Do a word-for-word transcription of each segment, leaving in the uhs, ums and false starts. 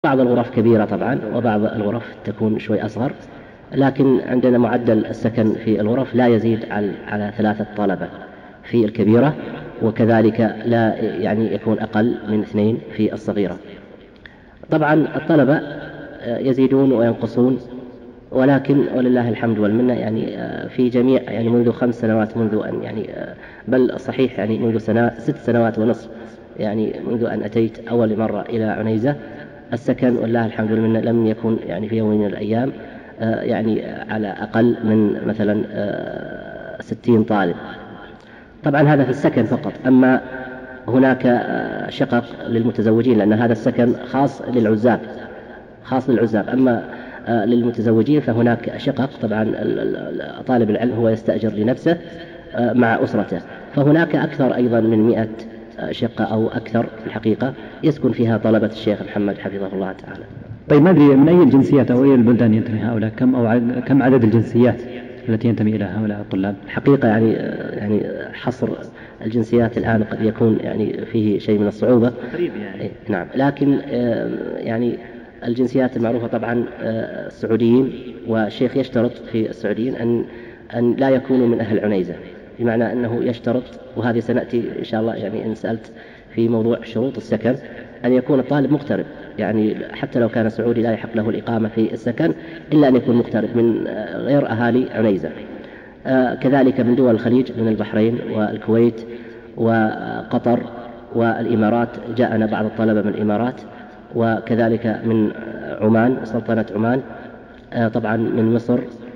بعض الغرف كبيرة طبعا وبعض الغرف تكون شوي أصغر، لكن عندنا معدل السكن في الغرف لا يزيد على ثلاثة طلبة في الكبيرة، وكذلك لا يعني يكون أقل من اثنين في الصغيرة. طبعا الطلبة يزيدون وينقصون، ولكن ولله الحمد والمنة يعني في جميع يعني منذ خمس سنوات منذ أن يعني بل صحيح يعني منذ سنة ست سنوات ونصف يعني منذ أن أتيت أول مرة إلى عنيزة، السكن والله الحمد لله لم يكن يعني في يوم من الأيام يعني على أقل من مثلا ستين طالب. طبعا هذا في السكن فقط، أما هناك شقق للمتزوجين لأن هذا السكن خاص للعزاب خاص للعزاب أما للمتزوجين فهناك شقق. طبعا طالب العلم هو يستأجر لنفسه مع أسرته، فهناك أكثر أيضا من مئة شقة أو أكثر في الحقيقة يسكن فيها طلبة الشيخ محمد حفظه الله تعالى. طيب ما أدري من أي الجنسيات أو أي البلدان ينتمي هؤلاء؟ كم أو عدد كم عدد الجنسيات التي ينتمي إلى هؤلاء الطلاب؟ حقيقة يعني يعني حصر الجنسيات الآن قد يكون يعني فيه شيء من الصعوبة يعني. نعم، لكن يعني الجنسيات المعروفة طبعا السعوديين، والشيخ يشترط في السعوديين أن أن لا يكونوا من أهل عنيزة، بمعنى أنه يشترط، وهذه سنأتي إن شاء الله يعني إن سألت في موضوع شروط السكن، أن يكون الطالب مغترب، يعني حتى لو كان سعودي لا يحق له الإقامة في السكن إلا أن يكون مغترب من غير أهالي عنيزة. آه كذلك من دول الخليج من البحرين والكويت وقطر والإمارات، جاءنا بعض الطلبة من الإمارات، وكذلك من عمان سلطنة عمان، آه طبعا من مصر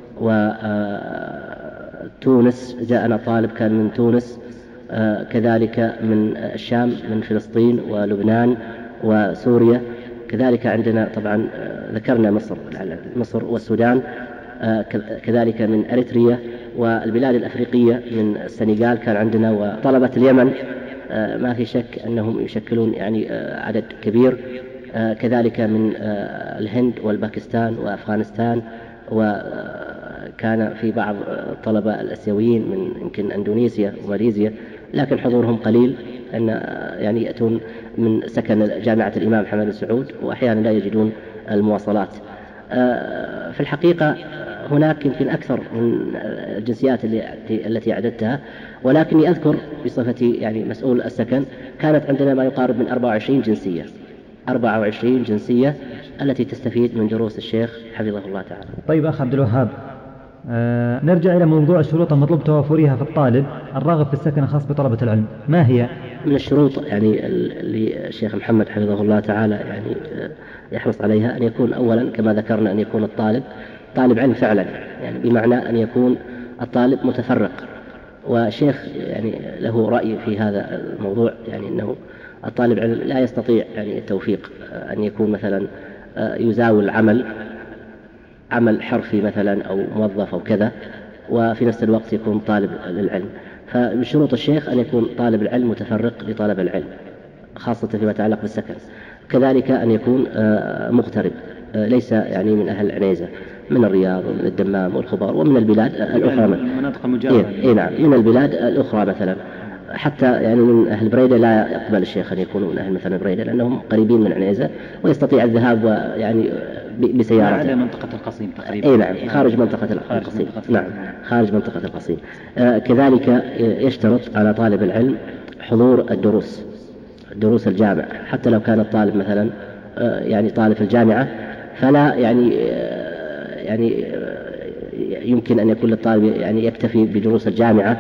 وتونس جاءنا طالب كان من تونس، آه كذلك من الشام من فلسطين ولبنان وسوريا، كذلك عندنا طبعا ذكرنا مصر مصر والسودان، كذلك من أريتريا والبلاد الأفريقية من السنغال كان عندنا، وطلبة اليمن ما في شك أنهم يشكلون يعني عدد كبير، كذلك من الهند والباكستان وأفغانستان، وكان في بعض الطلبة الآسيويين من يمكن أندونيسيا وماليزيا، لكن حضورهم قليل أن يعني يأتون من سكن جامعة الإمام محمد بن سعود وأحيانا لا يجدون المواصلات. في الحقيقة هناك يمكن أكثر من الجنسيات التي أعددتها، ولكني أذكر بصفتي يعني مسؤول السكن كانت عندنا ما يقارب من أربعة وعشرين جنسية أربعة وعشرين جنسية التي تستفيد من دروس الشيخ حفظه الله تعالى. طيب أخ عبد الوهاب، آه نرجع إلى موضوع الشروط المطلوب توافرها في الطالب الراغب في السكن الخاص بطلبة العلم، ما هي؟ من الشروط يعني اللي الشيخ محمد حفظه الله تعالى يعني يحرص عليها أن يكون أولا كما ذكرنا أن يكون الطالب طالب علم فعلا، يعني بمعنى أن يكون الطالب متفرق، والشيخ يعني له رأي في هذا الموضوع، يعني أنه الطالب علم لا يستطيع يعني التوفيق أن يكون مثلا يزاول عمل عمل حرفي مثلا أو موظف أو كذا وفي نفس الوقت يكون طالب للعلم. فمن شروط الشيخ أن يكون طالب العلم متفرق لطلب العلم خاصة فيما يتعلق بالسكن، كذلك أن يكون مغترب ليس يعني من أهل عنيزة، من الرياض ومن الدمام والخبر ومن البلاد الأخرى، المناطق المجاورة إيه نعم من البلاد الأخرى مثلا، حتى يعني من أهل بريدة لا يقبل الشيخ أن يكونوا من أهل مثلا بريدة لأنهم قريبين من عنيزة ويستطيع الذهاب يعني بسيارته. على منطقة القصيم تقريبا. إيه نعم خارج منطقة القصيم. نعم خارج منطقة القصيم. آه كذلك يشترط على طالب العلم حضور الدروس دروس الجامعة، حتى لو كان الطالب مثلا آه يعني طالب في الجامعة فلا يعني آه يعني آه يمكن أن يكون للطالب يعني يكتفي بدروس الجامعة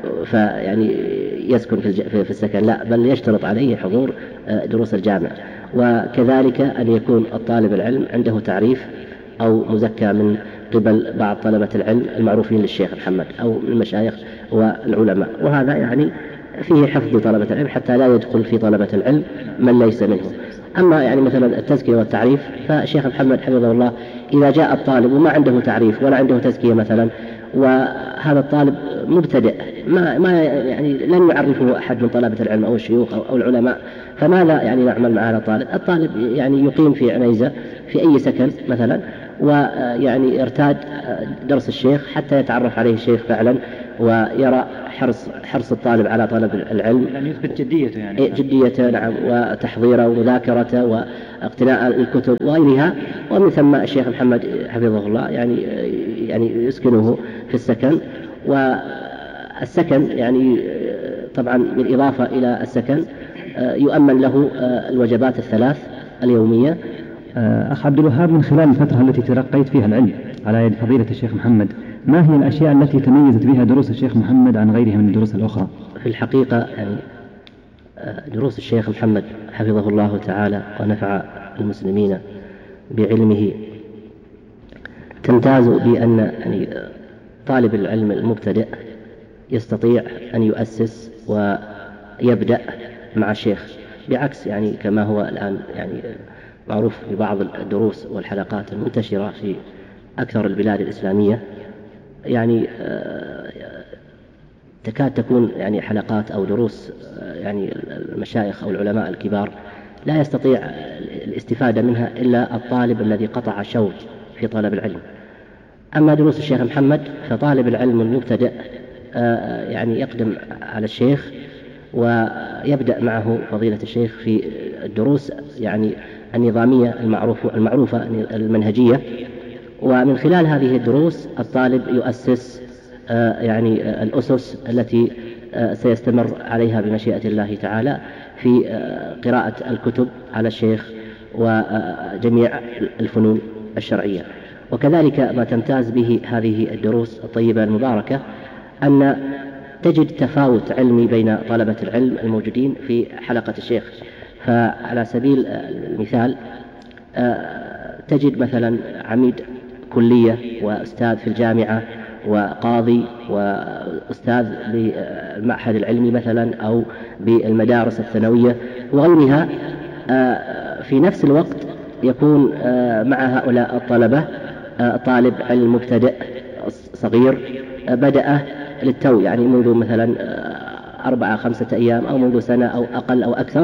فيعني يسكن في السكن، لا بل يشترط عليه حضور دروس الجامعة، وكذلك أن يكون الطالب العلم عنده تعريف أو مزكى من قبل بعض طلبة العلم المعروفين للشيخ محمد أو المشايخ والعلماء، وهذا يعني فيه حفظ طلبة العلم حتى لا يدخل في طلبة العلم من ليس منه. أما يعني مثلا التزكية والتعريف فالشيخ محمد حفظه الله إذا جاء الطالب وما عنده تعريف ولا عنده تزكية مثلا، وهذا الطالب مبتدئ ما ما يعني لن يعرفه أحد من طلبة العلم أو الشيوخ أو, أو العلماء، فماذا يعني نعمل مع هذا الطالب؟ الطالب يعني يقيم في عنيزة في أي سكن مثلا، ويعني يرتاد درس الشيخ حتى يتعرف عليه الشيخ فعلا ويرى حرص حرص الطالب على طلب العلم، لأن يثبت جديته يعني جديته نعم، وتحضيره ومذاكرته واقتناء الكتب وغيرها. ومن ثم الشيخ محمد حفظه الله يعني يعني يسكنه في السكن. والسكن يعني طبعا بالإضافة إلى السكن يؤمن له الوجبات الثلاث اليومية. أخ عبد الوهاب، من خلال الفترة التي تلقيت فيها العلم على يد فضيلة الشيخ محمد، ما هي الأشياء التي تميزت بها دروس الشيخ محمد عن غيرها من الدروس الأخرى؟ في الحقيقة يعني دروس الشيخ محمد حفظه الله تعالى ونفع المسلمين بعلمه تمتاز بأن يعني طالب العلم المبتدئ يستطيع أن يؤسس ويبدأ مع الشيخ، بعكس يعني كما هو الآن يعني معروف في بعض الدروس والحلقات المنتشرة في أكثر البلاد الإسلامية، يعني تكاد تكون يعني حلقات أو دروس يعني المشايخ أو العلماء الكبار لا يستطيع الاستفادة منها إلا الطالب الذي قطع شوط في طلب العلم. أما دروس الشيخ محمد فطالب العلم المبتدئ يعني يقدم على الشيخ ويبدأ معه فضيلة الشيخ في الدروس يعني النظامية المعروفة المعروفة المنهجية، ومن خلال هذه الدروس الطالب يؤسس يعني الأسس التي سيستمر عليها بمشيئة الله تعالى في قراءة الكتب على الشيخ وجميع الفنون الشرعية. وكذلك ما تمتاز به هذه الدروس الطيبة المباركة أن تجد تفاوت علمي بين طلبة العلم الموجودين في حلقة الشيخ. فعلى سبيل المثال تجد مثلا عميد كلية وأستاذ في الجامعة وقاضي وأستاذ بالمعهد العلمي مثلا أو بالمدارس الثانوية وغيرها، في نفس الوقت يكون مع هؤلاء الطلبة طالب علم مبتدئ صغير بدأ للتو يعني منذ مثلا أربعة خمسة أيام أو منذ سنة أو أقل أو أكثر.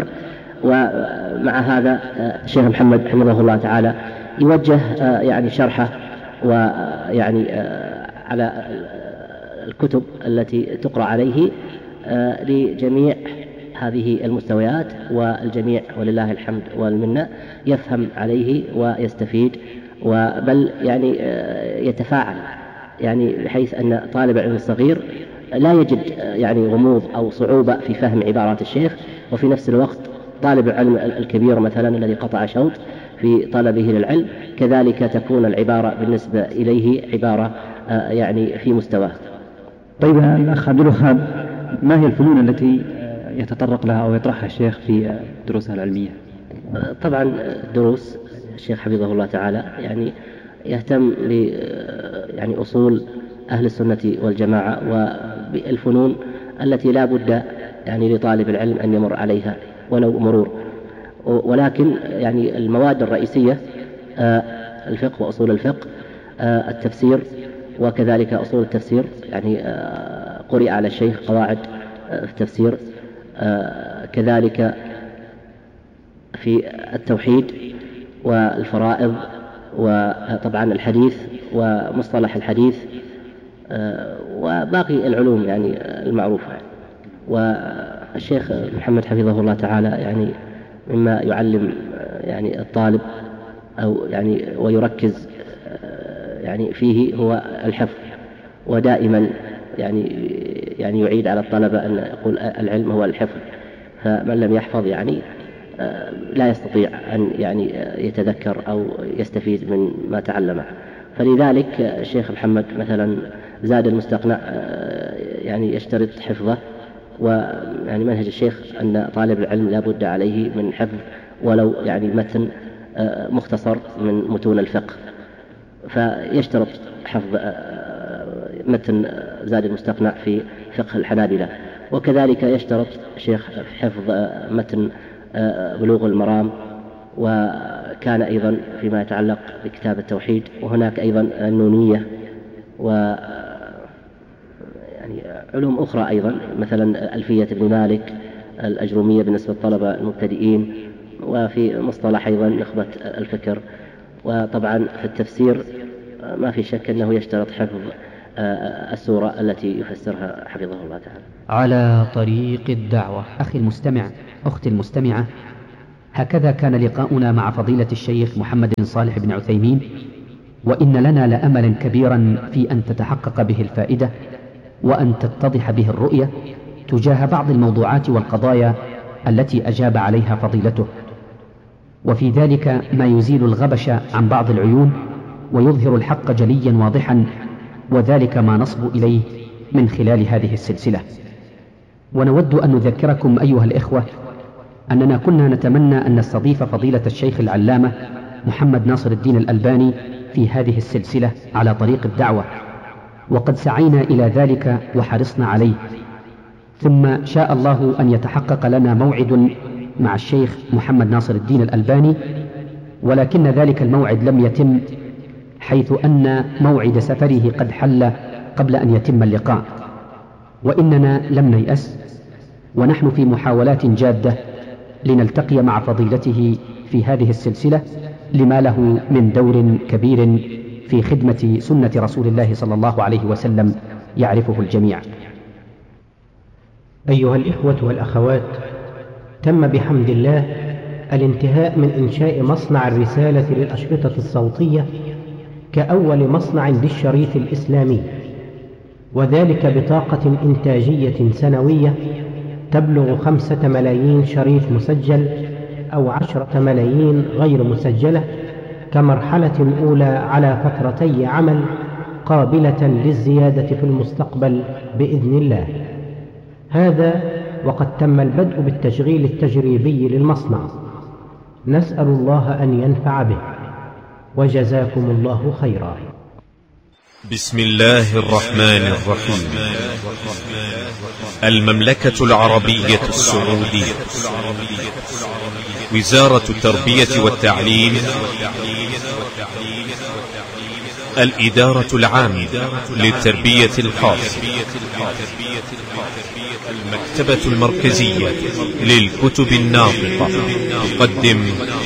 ومع هذا الشيخ محمد حفظه الله تعالى يوجه يعني شرحه ويعني على الكتب التي تقرأ عليه لجميع هذه المستويات، والجميع ولله الحمد والمنة يفهم عليه ويستفيد، وبل يعني يتفاعل يعني بحيث أن طالب العلم الصغير لا يجد يعني غموض أو صعوبة في فهم عبارات الشيخ، وفي نفس الوقت طالب العلم الكبير مثلا الذي قطع شوط في طلبه للعلم كذلك تكون العبارة بالنسبة إليه عبارة يعني في مستواه. طيب الأخ عبد الوهاب، ما هي الفنون التي يتطرق لها أو يطرحها الشيخ في دروسها العلمية؟ طبعا دروس الشيخ حفظه الله تعالى يعني يهتم ب يعني أصول أهل السنة والجماعة وبالفنون التي لا بد يعني لطالب العلم أن يمر عليها ولو مرور، ولكن يعني المواد الرئيسية الفقه وأصول الفقه، التفسير وكذلك أصول التفسير يعني قرئ على الشيخ قواعد التفسير، كذلك في التوحيد والفرائض وطبعا الحديث ومصطلح الحديث وباقي العلوم يعني المعروفة. والشيخ محمد حفظه الله تعالى يعني مما يعلم يعني الطالب أو يعني ويركز يعني فيه هو الحفظ، ودائما يعني يعني يعيد على الطلبة أن يقول العلم هو الحفظ، فمن لم يحفظ يعني لا يستطيع أن يعني يتذكر أو يستفيد من ما تعلمه. فلذلك الشيخ محمد مثلا زاد المستقنع يعني يشترط حفظه، ويعني منهج الشيخ أن طالب العلم لا بد عليه من حفظ ولو يعني متن مختصر من متون الفقه، فيشترط حفظ متن زاد المستقنع في فقه الحنابلة، وكذلك يشترط الشيخ حفظ متن بلوغ المرام، وكان أيضا فيما يتعلق بكتاب التوحيد، وهناك أيضا النونية و يعني علوم أخرى أيضا مثلا ألفية ابن مالك، الأجرومية بالنسبة للطلبة المبتدئين، وفي مصطلح أيضا نخبة الفكر. وطبعا في التفسير ما في شك أنه يشترط حفظ السورة التي يفسرها حفظه الله تعالى. على طريق الدعوة. أخي المستمع، أختي المستمعة، هكذا كان لقاؤنا مع فضيلة الشيخ محمد بن صالح بن عثيمين، وإن لنا لأملا كبيرا في أن تتحقق به الفائدة وأن تتضح به الرؤية تجاه بعض الموضوعات والقضايا التي أجاب عليها فضيلته، وفي ذلك ما يزيل الغبش عن بعض العيون ويظهر الحق جليا واضحا، وذلك ما نصب إليه من خلال هذه السلسلة. ونود أن نذكركم أيها الإخوة أننا كنا نتمنى أن نستضيف فضيلة الشيخ العلامة محمد ناصر الدين الألباني في هذه السلسلة على طريق الدعوة، وقد سعينا إلى ذلك وحرصنا عليه، ثم شاء الله أن يتحقق لنا موعد مع الشيخ محمد ناصر الدين الألباني، ولكن ذلك الموعد لم يتم، حيث أن موعد سفره قد حل قبل أن يتم اللقاء، وإننا لم نيأس، ونحن في محاولات جادة لنلتقي مع فضيلته في هذه السلسلة لما له من دور كبير في خدمة سنة رسول الله صلى الله عليه وسلم يعرفه الجميع. أيها الإخوة والأخوات، تم بحمد الله الانتهاء من إنشاء مصنع الرسالة للأشرطة الصوتية كأول مصنع بالشريط الإسلامي، وذلك بطاقة إنتاجية سنوية تبلغ خمسة ملايين شريط مسجل أو عشرة ملايين غير مسجلة، كمرحلة أولى على فترتي عمل قابلة للزيادة في المستقبل بإذن الله. هذا وقد تم البدء بالتشغيل التجريبي للمصنع، نسأل الله أن ينفع به، وجزاكم الله خيرا. بسم الله الرحمن الرحيم. المملكة العربية السعودية، وزارة التربية والتعليم، الإدارة العامة للتربية الخاصة، المكتبة المركزية للكتب الناطقة تقدم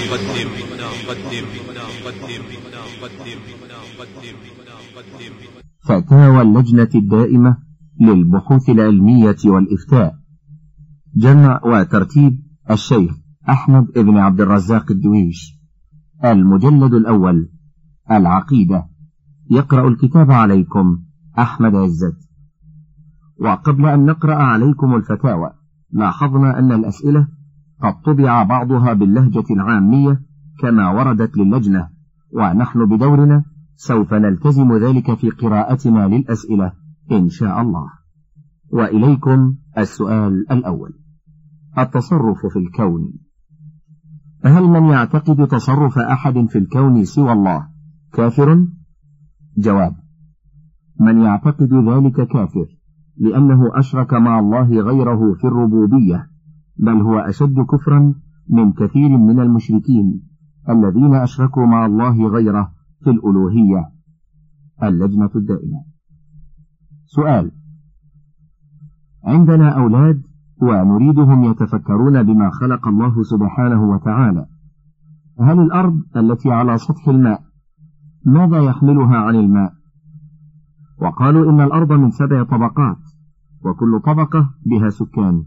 فتاوى اللجنة الدائمة للبحوث العلمية والإفتاء، جمع وترتيب الشيخ أحمد بن عبد الرزاق الدويش، المجلد الأول، العقيدة. يقرأ الكتاب عليكم أحمد عزت. وقبل أن نقرأ عليكم الفتاوى، لاحظنا أن الأسئلة قد طبع بعضها باللهجة العامية كما وردت للجنة، ونحن بدورنا سوف نلتزم ذلك في قراءتنا للأسئلة إن شاء الله. وإليكم السؤال الأول: التصرف في الكون. هل من يعتقد تصرف أحد في الكون سوى الله كافر؟ جواب: من يعتقد ذلك كافر، لأنه أشرك مع الله غيره في الربوبية، بل هو أشد كفرا من كثير من المشركين الذين أشركوا مع الله غيره في الألوهية. اللجنة الدائمة. سؤال: عندنا أولاد ونريدهم يتفكرون بما خلق الله سبحانه وتعالى. هل الأرض التي على سطح الماء ماذا يحملها عن الماء؟ وقالوا إن الأرض من سبع طبقات، وكل طبقة بها سكان.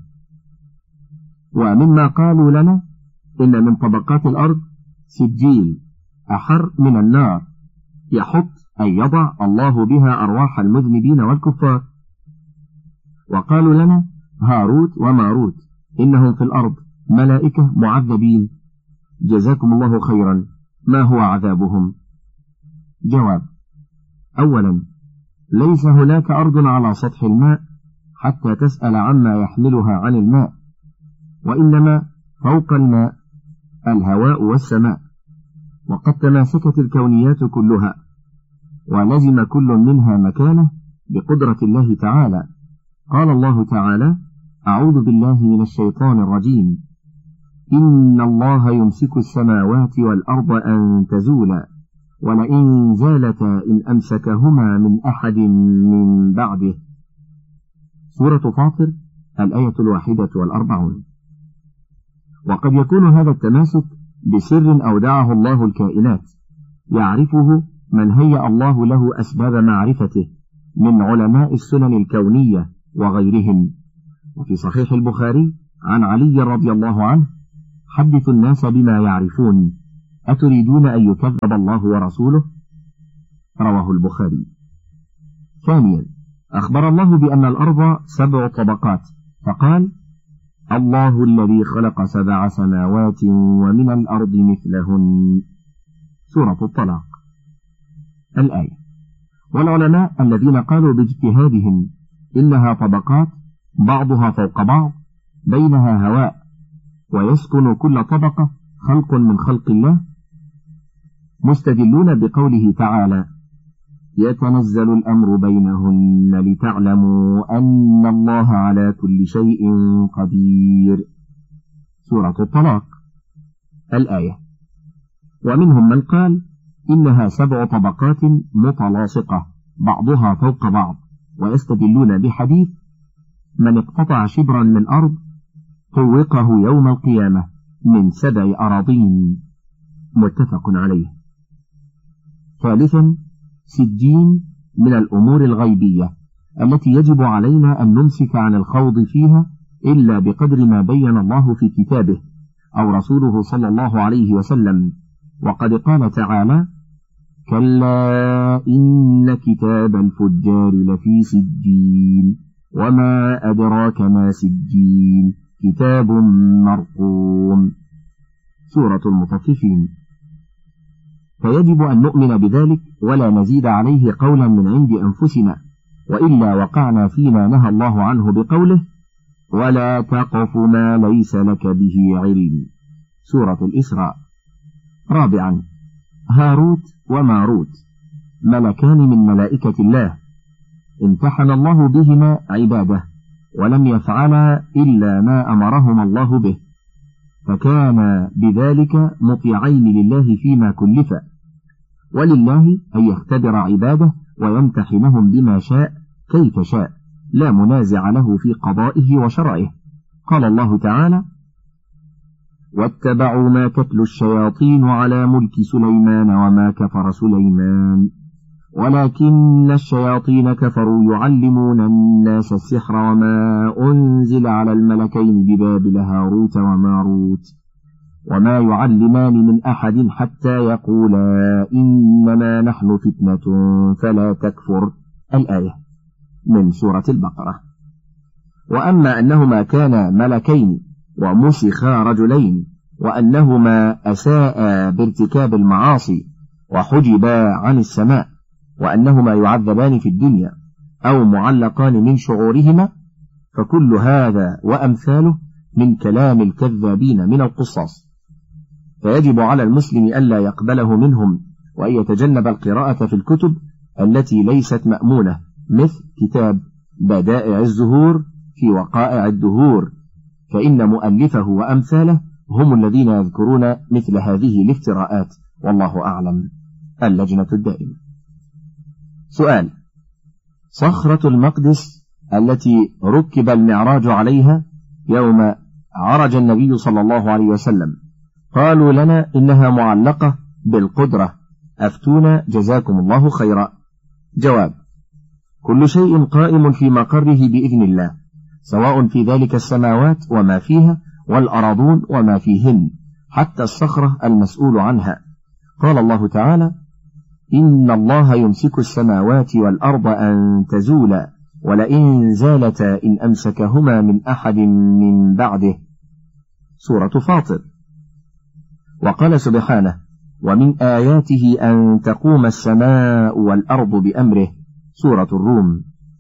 ومما قالوا لنا إن من طبقات الأرض سجيل أحر من النار يحط أي يضع الله بها أرواح المذنبين والكفار. وقالوا لنا هاروت وماروت إنهم في الأرض ملائكة معذبين. جزاكم الله خيرا، ما هو عذابهم؟ جواب: أولا، ليس هناك أرض على سطح الماء حتى تسأل عما يحملها عن الماء، وإنما فوق الماء الهواء والسماء، وقد تماسكت الكونيات كلها، ولزم كل منها مكانه بقدرة الله تعالى. قال الله تعالى: أعوذ بالله من الشيطان الرجيم: إن الله يمسك السماوات والأرض أن تزولا ولئن زالتا إن أمسكهما من أحد من بعده. سورة فاطر الآية الواحدة والأربعون. وقد يكون هذا التماسك بسر أودعه الله الكائنات، يعرفه من هيأ الله له أسباب معرفته، من علماء السنن الكونية وغيرهم. وفي صحيح البخاري عن علي رضي الله عنه: حدثوا الناس بما يعرفون، أتريدون أن يكذب الله ورسوله؟ رواه البخاري. ثانيا، أخبر الله بأن الأرض سبع طبقات، فقال: الله الذي خلق سبع سماوات ومن الأرض مثلهن. سورة الطلاق. الآية. والعلماء الذين قالوا باجتهادهم إنها طبقات بعضها فوق بعض بينها هواء ويسكن كل طبقة خلق من خلق الله، مستدلون بقوله تعالى: يتنزل الأمر بينهن لتعلموا أن الله على كل شيء قدير. سورة الطلاق. الآية. ومنهم من قال إنها سبع طبقات متلاصقة بعضها فوق بعض، ويستدلون بحديث: من اقتطع شبرا من أرض طوقه يوم القيامة من سبع أراضين. متفق عليه. ثالثا، سجين من الأمور الغيبية التي يجب علينا أن نمسك عن الخوض فيها إلا بقدر ما بين الله في كتابه أو رسوله صلى الله عليه وسلم. وقد قال تعالى: كلا إن كتاب الفجار لفي سجين وما أدراك ما سجين كتاب مرقوم. سورة المطففين. فيجب أن نؤمن بذلك ولا نزيد عليه قولا من عند أنفسنا، وإلا وقعنا فيما نهى الله عنه بقوله: ولا تقف ما ليس لك به علم. سورة الإسراء. رابعا، هاروت وماروت ملكان من ملائكة الله، امتحن الله بهما عباده ولم يفعلا إلا ما أمرهما الله به، فكان بذلك مطيعين لله فيما كلفا، ولله أن يختبر عباده ويمتحنهم بما شاء كيف شاء، لا منازع له في قضائه وشرعه. قال الله تعالى: واتبعوا ما تتلو الشياطين على ملك سليمان وما كفر سليمان ولكن الشياطين كفروا يعلمون الناس السحر وما أنزل على الملكين ببابل هاروت وماروت وما يعلمان من أحد حتى يقولا إنما نحن فتنة فلا تكفر. الآية من سورة البقرة. وأما أنهما كانا ملكين ومسخا رجلين، وأنهما أساء بارتكاب المعاصي وحجبا عن السماء، وأنهما يعذبان في الدنيا أو معلقان من شعورهما، فكل هذا وأمثاله من كلام الكذابين من القصاص، فيجب على المسلم ألا يقبله منهم، وأن يتجنب القراءة في الكتب التي ليست مأمونة، مثل كتاب بدائع الزهور في وقائع الدهور، فإن مؤلفه وأمثاله هم الذين يذكرون مثل هذه الافتراءات، والله أعلم. اللجنة الدائمة. سؤال: صخرة المقدس التي ركب المعراج عليها يوم عرج النبي صلى الله عليه وسلم، قالوا لنا إنها معلقة بالقدرة، أفتونا جزاكم الله خيرا. جواب: كل شيء قائم في مقره بإذن الله، سواء في ذلك السماوات وما فيها والأراضون وما فيهن، حتى الصخرة المسؤول عنها. قال الله تعالى: إن الله يمسك السماوات والأرض أن تزولا ولئن زالتا إن أمسكهما من أحد من بعده. سورة فاطر. وقال سبحانه: ومن آياته أن تقوم السماء والأرض بأمره. سورة الروم.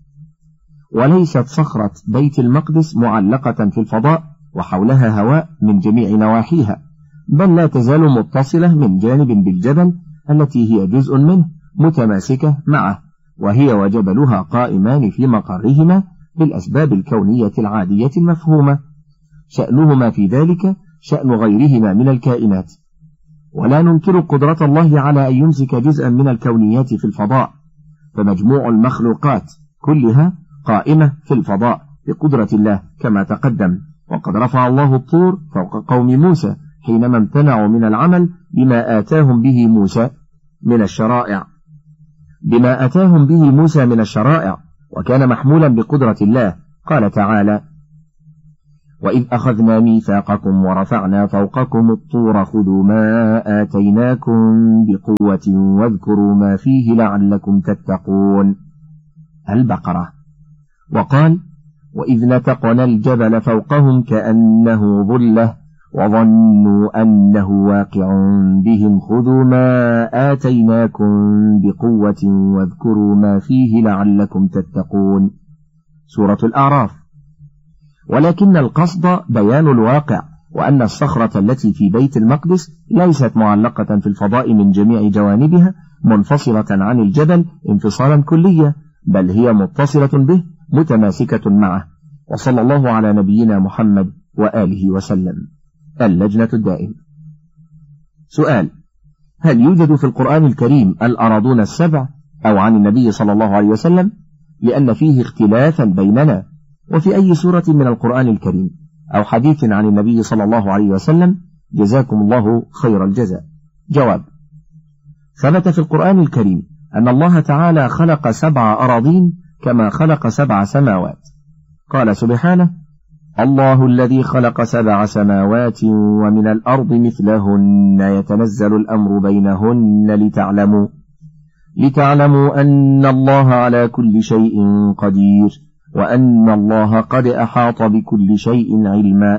وليست صخرة بيت المقدس معلقة في الفضاء وحولها هواء من جميع نواحيها، بل لا تزال متصلة من جانب بالجبل التي هي جزء منه متماسكة معه، وهي وجبلها قائمان في مقرهما بالأسباب الكونية العادية المفهومة، شأنهما في ذلك شأن غيرهما من الكائنات. ولا ننكر قدرة الله على أن يمسك جزءا من الكونيات في الفضاء، فمجموع المخلوقات كلها قائمة في الفضاء بقدرة الله كما تقدم. وقد رفع الله الطور فوق قوم موسى حينما امتنعوا من العمل بما آتاهم به موسى من الشرائع. بما أتاهم به موسى من الشرائع، وكان محمولا بقدرة الله. قال تعالى: وإذ أخذنا ميثاقكم ورفعنا فوقكم الطور خذوا ما آتيناكم بقوة واذكروا ما فيه لعلكم تتقون. البقرة. وقال: وإذ نتقنا الجبل فوقهم كأنه ظلة وظنوا أنه واقع بهم خذوا ما آتيناكم بقوة واذكروا ما فيه لعلكم تتقون. سورة الأعراف. ولكن القصد بيان الواقع، وأن الصخرة التي في بيت المقدس ليست معلقة في الفضاء من جميع جوانبها منفصلة عن الجبل انفصالا كليا، بل هي متصلة به متماسكة معه. وصلى الله على نبينا محمد وآله وسلم. اللجنة الدائمة. سؤال: هل يوجد في القرآن الكريم الأراضون السبع أو عن النبي صلى الله عليه وسلم؟ لأن فيه اختلافا بيننا، وفي أي سورة من القرآن الكريم أو حديث عن النبي صلى الله عليه وسلم؟ جزاكم الله خير الجزاء. جواب: ثبت في القرآن الكريم أن الله تعالى خلق سبع أراضين كما خلق سبع سماوات. قال سبحانه: الله الذي خلق سبع سماوات ومن الأرض مثلهن يتنزل الأمر بينهن لتعلموا لتعلموا أن الله على كل شيء قدير وأن الله قد أحاط بكل شيء علما.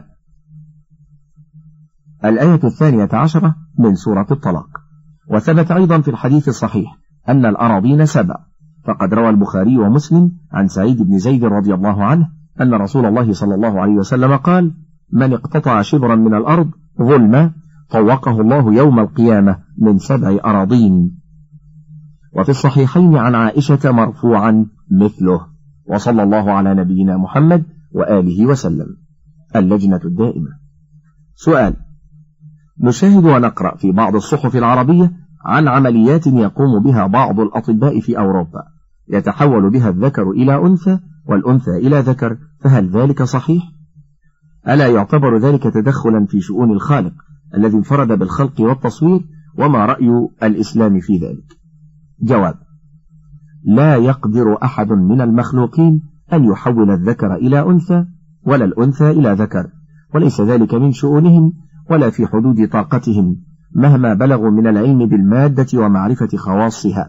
الآية الثانية عشرة من سورة الطلاق. وثبت أيضا في الحديث الصحيح أن الأراضين سبع، فقد روى البخاري ومسلم عن سعيد بن زيد رضي الله عنه أن رسول الله صلى الله عليه وسلم قال: من اقتطع شبرا من الأرض ظلما طوقه الله يوم القيامة من سبع أراضين. وفي الصحيحين عن عائشة مرفوعا مثله. وصلى الله على نبينا محمد وآله وسلم. اللجنة الدائمة. سؤال: نشاهد ونقرأ في بعض الصحف العربية عن عمليات يقوم بها بعض الأطباء في أوروبا يتحول بها الذكر إلى أنثى والأنثى إلى ذكر، فهل ذلك صحيح؟ ألا يعتبر ذلك تدخلا في شؤون الخالق الذي انفرد بالخلق والتصوير؟ وما رأي الإسلام في ذلك؟ جواب: لا يقدر أحد من المخلوقين أن يحول الذكر إلى أنثى ولا الأنثى إلى ذكر، وليس ذلك من شؤونهم ولا في حدود طاقتهم مهما بلغوا من العلم بالمادة ومعرفة خواصها،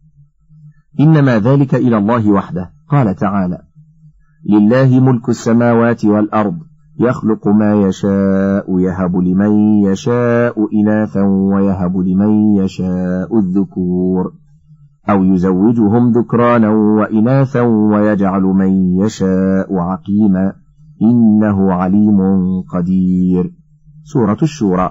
إنما ذلك إلى الله وحده. قال تعالى: لله ملك السماوات والأرض يخلق ما يشاء يهب لمن يشاء إناثا ويهب لمن يشاء الذكور أو يزوجهم ذكرانا وإناثا ويجعل من يشاء عقيما إنه عليم قدير. سورة الشورى.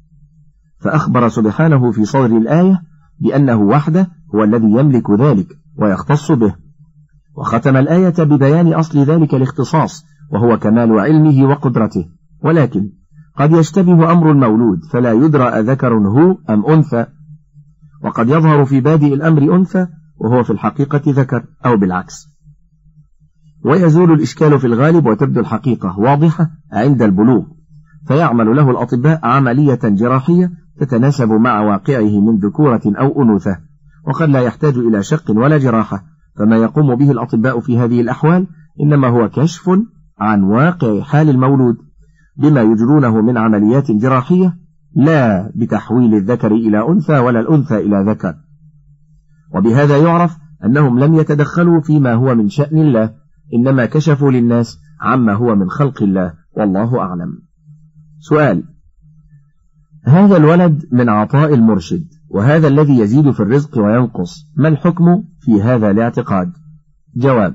فأخبر سبحانه في صدر الآية بأنه وحده هو الذي يملك ذلك ويختص به، وختم الآية ببيان أصل ذلك الاختصاص وهو كمال علمه وقدرته. ولكن قد يشتبه أمر المولود فلا يدرى أذكر هو أم أنثى، وقد يظهر في بادئ الأمر أنثى وهو في الحقيقة ذكر أو بالعكس، ويزول الإشكال في الغالب وتبدو الحقيقة واضحة عند البلوغ، فيعمل له الأطباء عملية جراحية تتناسب مع واقعه من ذكورة أو أنوثة، وقد لا يحتاج إلى شق ولا جراحة. فما يقوم به الأطباء في هذه الأحوال إنما هو كشف عن واقع حال المولود بما يجرونه من عمليات جراحية، لا بتحويل الذكر إلى أنثى ولا الأنثى إلى ذكر. وبهذا يعرف أنهم لم يتدخلوا فيما هو من شأن الله، إنما كشفوا للناس عما هو من خلق الله، والله أعلم. سؤال: هذا الولد من عطاء المرشد، وهذا الذي يزيد في الرزق وينقص، ما الحكم في هذا الاعتقاد؟ جواب: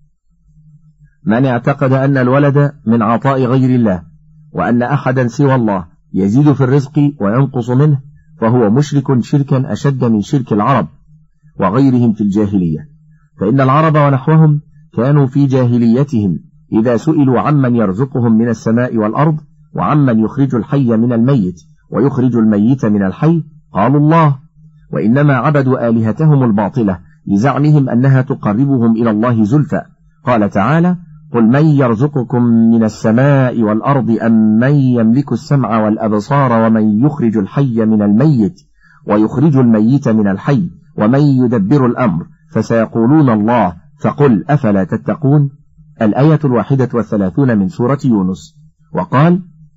من اعتقد أن الولد من عطاء غير الله وأن أحدا سوى الله يزيد في الرزق وينقص منه فهو مشرك شركا أشد من شرك العرب وغيرهم في الجاهلية، فإن العرب ونحوهم كانوا في جاهليتهم إذا سئلوا عمن يرزقهم من السماء والأرض وعمن يخرج الحي من الميت ويخرج الميت من الحي قالوا الله، وإنما عبدوا آلهتهم الباطلة لزعمهم أنها تقربهم إلى الله زلفى. قال تعالى: قل من يرزقكم من السماء والأرض أم من يملك السمع والأبصار ومن يخرج الحي من الميت ويخرج الميت من الحي ومن يدبر الأمر فسيقولون الله فقل أفلا تتقون. الآية الواحدة والثلاثون من سورة يونس. وقال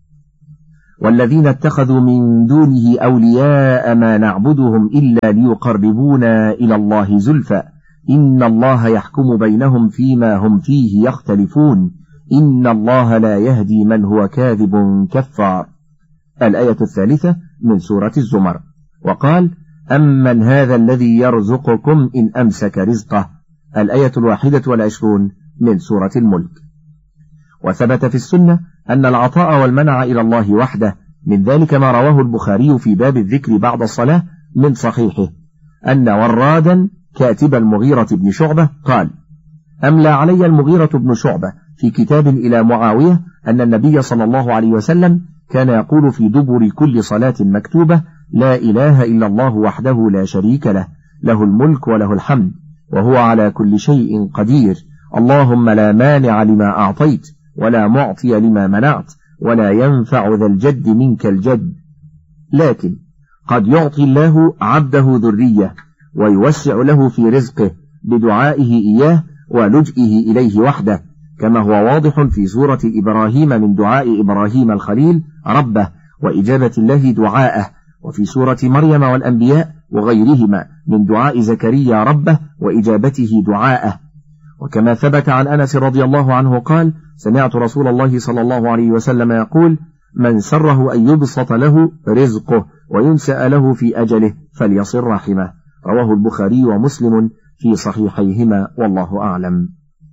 والذين اتخذوا من دونه أولياء ما نعبدهم إلا ليقربونا إلى الله زلفى إن الله يحكم بينهم فيما هم فيه يختلفون إن الله لا يهدي من هو كاذب كفار. الآية الثالثة من سورة الزمر. وقال أمن هذا الذي يرزقكم إن أمسك رزقه. الآية الواحدة والعشرون من سورة الملك. وثبت في السنة أن العطاء والمنع إلى الله وحده، من ذلك ما رواه البخاري في باب الذكر بعد الصلاة من صحيحه أن ورادا كاتب المغيرة بن شعبة قال أملى علي المغيرة بن شعبة في كتاب إلى معاوية أن النبي صلى الله عليه وسلم كان يقول في دبر كل صلاة مكتوبة لا إله إلا الله وحده لا شريك له له الملك وله الحمد وهو على كل شيء قدير اللهم لا مانع لما أعطيت ولا معطي لما منعت ولا ينفع ذا الجد منك الجد. لكن قد يعطي الله عبده ذرية ويوسع له في رزقه بدعائه إياه ولجئه إليه وحده، كما هو واضح في سورة إبراهيم من دعاء إبراهيم الخليل ربه وإجابة الله دعاءه، وفي سورة مريم والأنبياء وغيرهما من دعاء زكريا ربه وإجابته دعاءه. وكما ثبت عن أنس رضي الله عنه قال سمعت رسول الله صلى الله عليه وسلم يقول من سره أن يبسط له رزقه وينسأ له في أجله فليصل رحمه. رواه البخاري ومسلم في صحيحيهما والله أعلم.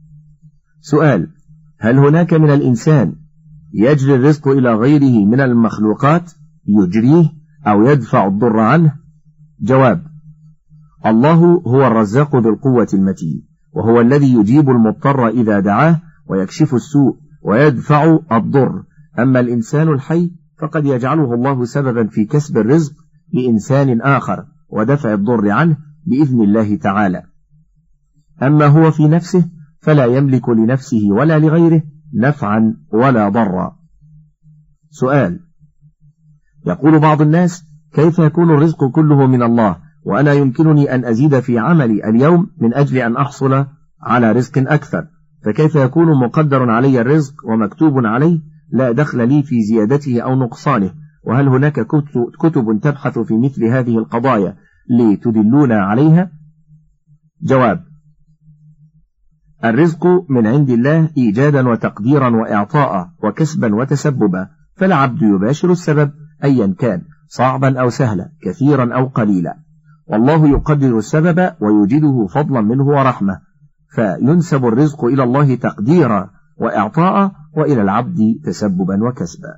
سؤال: هل هناك من الإنسان يجري الرزق إلى غيره من المخلوقات يجريه أو يدفع الضر عنه؟ جواب: الله هو الرزاق ذو القوة المتين، وهو الذي يجيب المضطر إذا دعاه ويكشف السوء ويدفع الضر. أما الإنسان الحي فقد يجعله الله سببا في كسب الرزق لإنسان آخر ودفع الضر عنه بإذن الله تعالى. أما هو في نفسه فلا يملك لنفسه ولا لغيره نفعا ولا ضرا. سؤال: يقول بعض الناس كيف يكون الرزق كله من الله وأنا يمكنني أن أزيد في عملي اليوم من أجل أن أحصل على رزق أكثر، فكيف يكون مقدر علي الرزق ومكتوب عليه لا دخل لي في زيادته أو نقصانه؟ وهل هناك كتب تبحث في مثل هذه القضايا لتدلونا عليها؟ جواب: الرزق من عند الله إيجادا وتقديرا وإعطاء وكسبا وتسببا، فالعبد يباشر السبب أيا كان صعبا أو سهلا كثيرا أو قليلا، والله يقدر السبب ويوجده فضلا منه ورحمة، فينسب الرزق إلى الله تقديرا وإعطاء وإلى العبد تسببا وكسبا.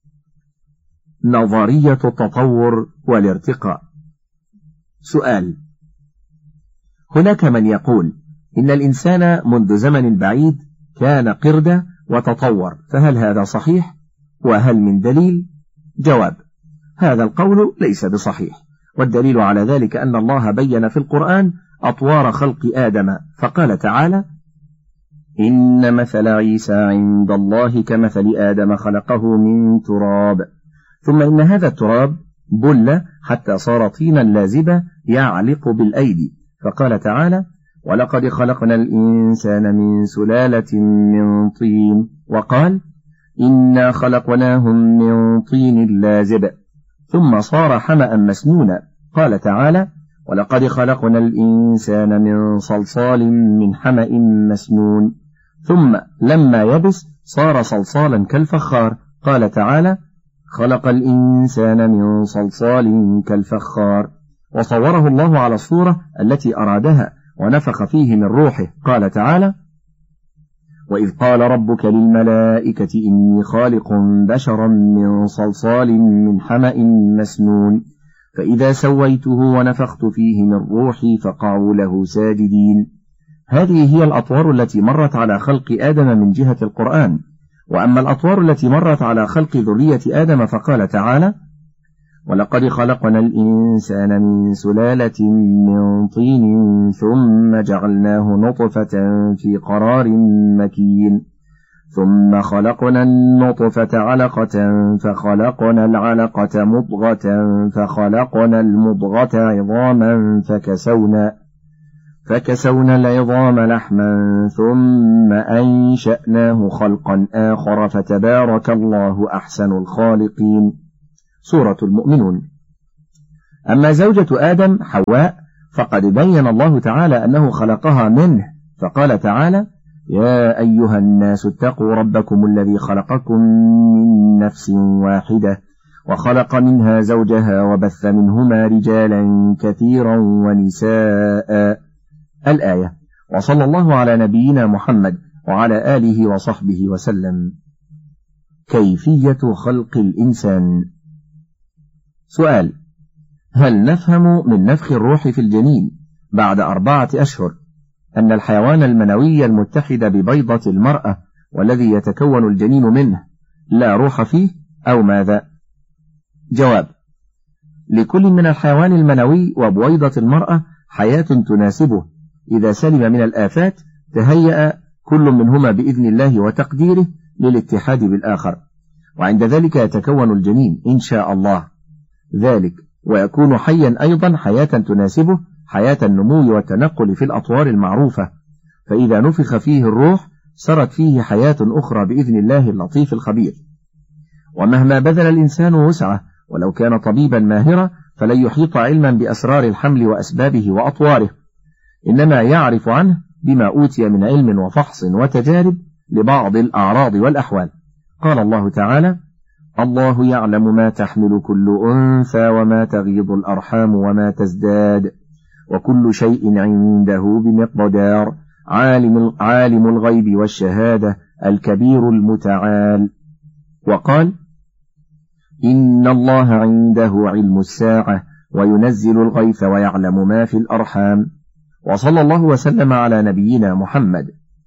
نظرية التطور والارتقاء. سؤال: هناك من يقول إن الإنسان منذ زمن بعيد كان قردة وتطور، فهل هذا صحيح؟ وهل من دليل؟ جواب: هذا القول ليس بصحيح، والدليل على ذلك أن الله بين في القرآن أطوار خلق آدم، فقال تعالى: إن مثل عيسى عند الله كمثل آدم خلقه من تراب ثم إن هذا التراب بل حتى صار طينا لازبا يعلق بالأيدي، فقال تعالى: ولقد خلقنا الإنسان من سلالة من طين، وقال: إنا خلقناهم من طين لازب ثم صار حمأ مسنونا، قال تعالى: ولقد خلقنا الإنسان من صلصال من حمأ مسنون ثم لما يبس صار صلصالا كالفخار، قال تعالى: خلق الإنسان من صلصال كالفخار، وصوره الله على الصورة التي أرادها ونفخ فيه من روحه، قال تعالى: وإذ قال ربك للملائكة إني خالق بشرا من صلصال من حمأ مسنون فإذا سويته ونفخت فيه من روحي فقعوا له ساجدين. هذه هي الأطوار التي مرت على خلق آدم من جهة القرآن. وأما الأطوار التي مرت على خلق ذرية آدم فقال تعالى: ولقد خلقنا الإنسان من سلالة من طين ثم جعلناه نطفة في قرار مكين ثم خلقنا النطفة علقة فخلقنا العلقة مضغة فخلقنا المضغة عظاما فكسونا فكسونا العظام لحما ثم أنشأناه خلقا آخر فتبارك الله أحسن الخالقين. سورة المؤمنون. أما زوجة آدم حواء فقد بين الله تعالى أنه خلقها منه، فقال تعالى: يا أيها الناس اتقوا ربكم الذي خلقكم من نفس واحدة وخلق منها زوجها وبث منهما رجالا كثيرا ونساء. الآية. وصلى الله على نبينا محمد وعلى آله وصحبه وسلم. كيفية خلق الإنسان؟ سؤال: هل نفهم من نفخ الروح في الجنين بعد أربعة أشهر أن الحيوان المنوي المتحد ببيضة المرأة والذي يتكون الجنين منه لا روح فيه أو ماذا؟ جواب: لكل من الحيوان المنوي وبويضة المرأة حياة تناسبه، إذا سلم من الآفات تهيأ كل منهما بإذن الله وتقديره للاتحاد بالآخر، وعند ذلك يتكون الجنين إن شاء الله ذلك، ويكون حيا أيضا حياة تناسبه، حياة النمو والتنقل في الأطوار المعروفة، فإذا نفخ فيه الروح سرت فيه حياة أخرى بإذن الله اللطيف الخبير. ومهما بذل الإنسان وسعه ولو كان طبيبا ماهرا فلن يحيط علما بأسرار الحمل وأسبابه وأطواره، إنما يعرف عنه بما أوتي من علم وفحص وتجارب لبعض الأعراض والأحوال. قال الله تعالى: الله يعلم ما تحمل كل أنثى وما تغيض الأرحام وما تزداد وكل شيء عنده بمقدار. عالم, عالم الغيب والشهادة الكبير المتعال. وقال: إن الله عنده علم الساعة وينزل الغيث ويعلم ما في الأرحام. وصلى الله وسلم على نبينا محمد.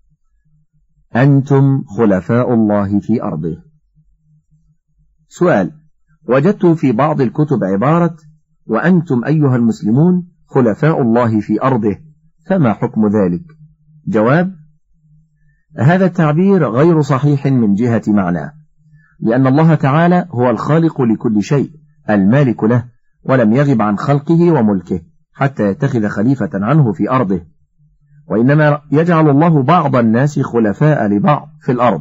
أنتم خلفاء الله في أرضه. سؤال: وجدت في بعض الكتب عبارة وأنتم أيها المسلمون خلفاء الله في أرضه، فما حكم ذلك؟ جواب: هذا التعبير غير صحيح من جهة معناه، لأن الله تعالى هو الخالق لكل شيء المالك له، ولم يغب عن خلقه وملكه حتى يتخذ خليفة عنه في أرضه، وإنما يجعل الله بعض الناس خلفاء لبعض في الأرض،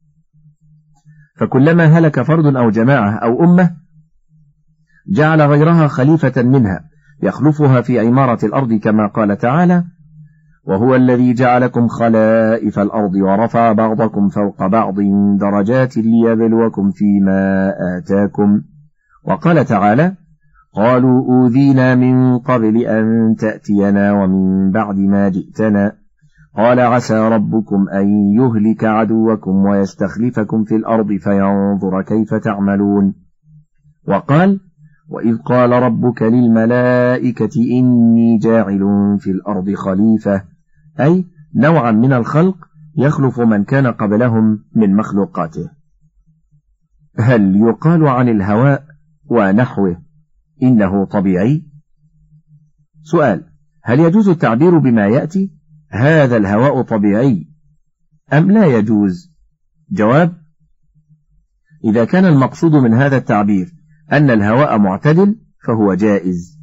فكلما هلك فرد أو جماعة أو أمة جعل غيرها خليفة منها يخلفها في عمارة الأرض، كما قال تعالى: وهو الذي جعلكم خلائف الأرض ورفع بعضكم فوق بعض درجات ليبلوكم فيما آتاكم. وقال تعالى: قالوا أوذينا من قبل أن تأتينا ومن بعد ما جئتنا قال عسى ربكم أن يهلك عدوكم ويستخلفكم في الأرض فينظر كيف تعملون. وقال: وإذ قال ربك للملائكة إني جاعل في الأرض خليفة، أي نوعا من الخلق يخلف من كان قبلهم من مخلوقاته. هل يقال عن الهواء ونحوه إنه طبيعي؟ سؤال: هل يجوز التعبير بما يأتي هذا الهواء طبيعي أم لا يجوز؟ جواب: إذا كان المقصود من هذا التعبير أن الهواء معتدل فهو جائز.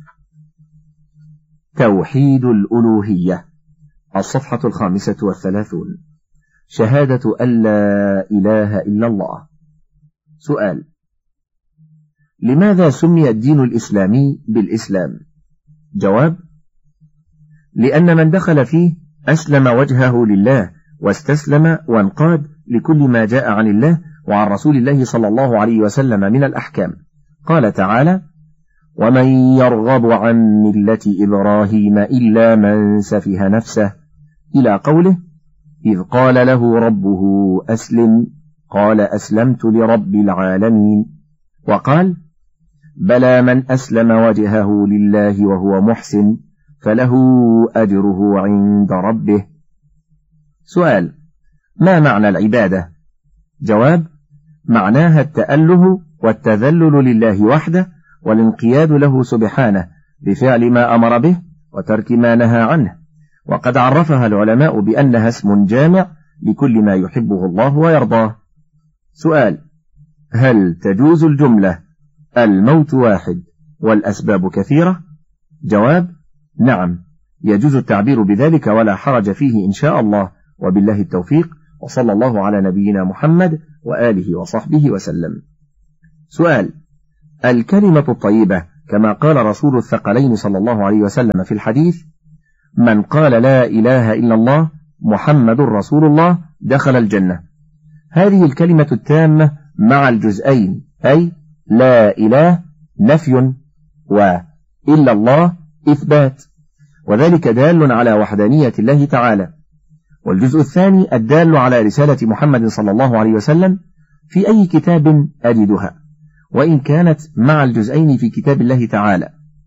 توحيد الألوهية. الصفحة الخامسة والثلاثون. شهادة أن لا إله إلا الله. سؤال: لماذا سمي الدين الإسلامي بالإسلام؟ جواب: لأن من دخل فيه أسلم وجهه لله واستسلم وانقاد لكل ما جاء عن الله وعن رسول الله صلى الله عليه وسلم من الأحكام. قال تعالى: ومن يرغب عن ملة إبراهيم إلا من سفه نفسه، إلى قوله: إذ قال له ربه أسلم قال أسلمت لرب العالمين. وقال: بلى من أسلم وجهه لله وهو محسن فله أجره عند ربه. سؤال: ما معنى العبادة؟ جواب: معناها التأله والتذلل لله وحده والانقياد له سبحانه بفعل ما أمر به وترك ما نهى عنه، وقد عرفها العلماء بأنها اسم جامع لكل ما يحبه الله ويرضاه. سؤال: هل تجوز الجملة الموت واحد والأسباب كثيرة؟ جواب: نعم، يجوز التعبير بذلك ولا حرج فيه إن شاء الله، وبالله التوفيق، وصلى الله على نبينا محمد وآله وصحبه وسلم. سؤال: الكلمة الطيبة كما قال رسول الثقلين صلى الله عليه وسلم في الحديث: من قال لا إله إلا الله محمد رسول الله دخل الجنة، هذه الكلمة التامة مع الجزئين، أي لا إله نفي وإلا الله إثبات، وذلك دال على وحدانية الله تعالى. والجزء الثاني الدال على رسالة محمد صلى الله عليه وسلم في أي كتاب أجدها، وإن كانت مع الجزئين في كتاب الله تعالى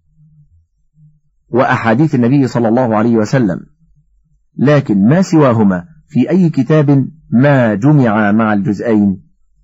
وأحاديث النبي صلى الله عليه وسلم، لكن ما سواهما في أي كتاب ما جمع مع الجزئين؟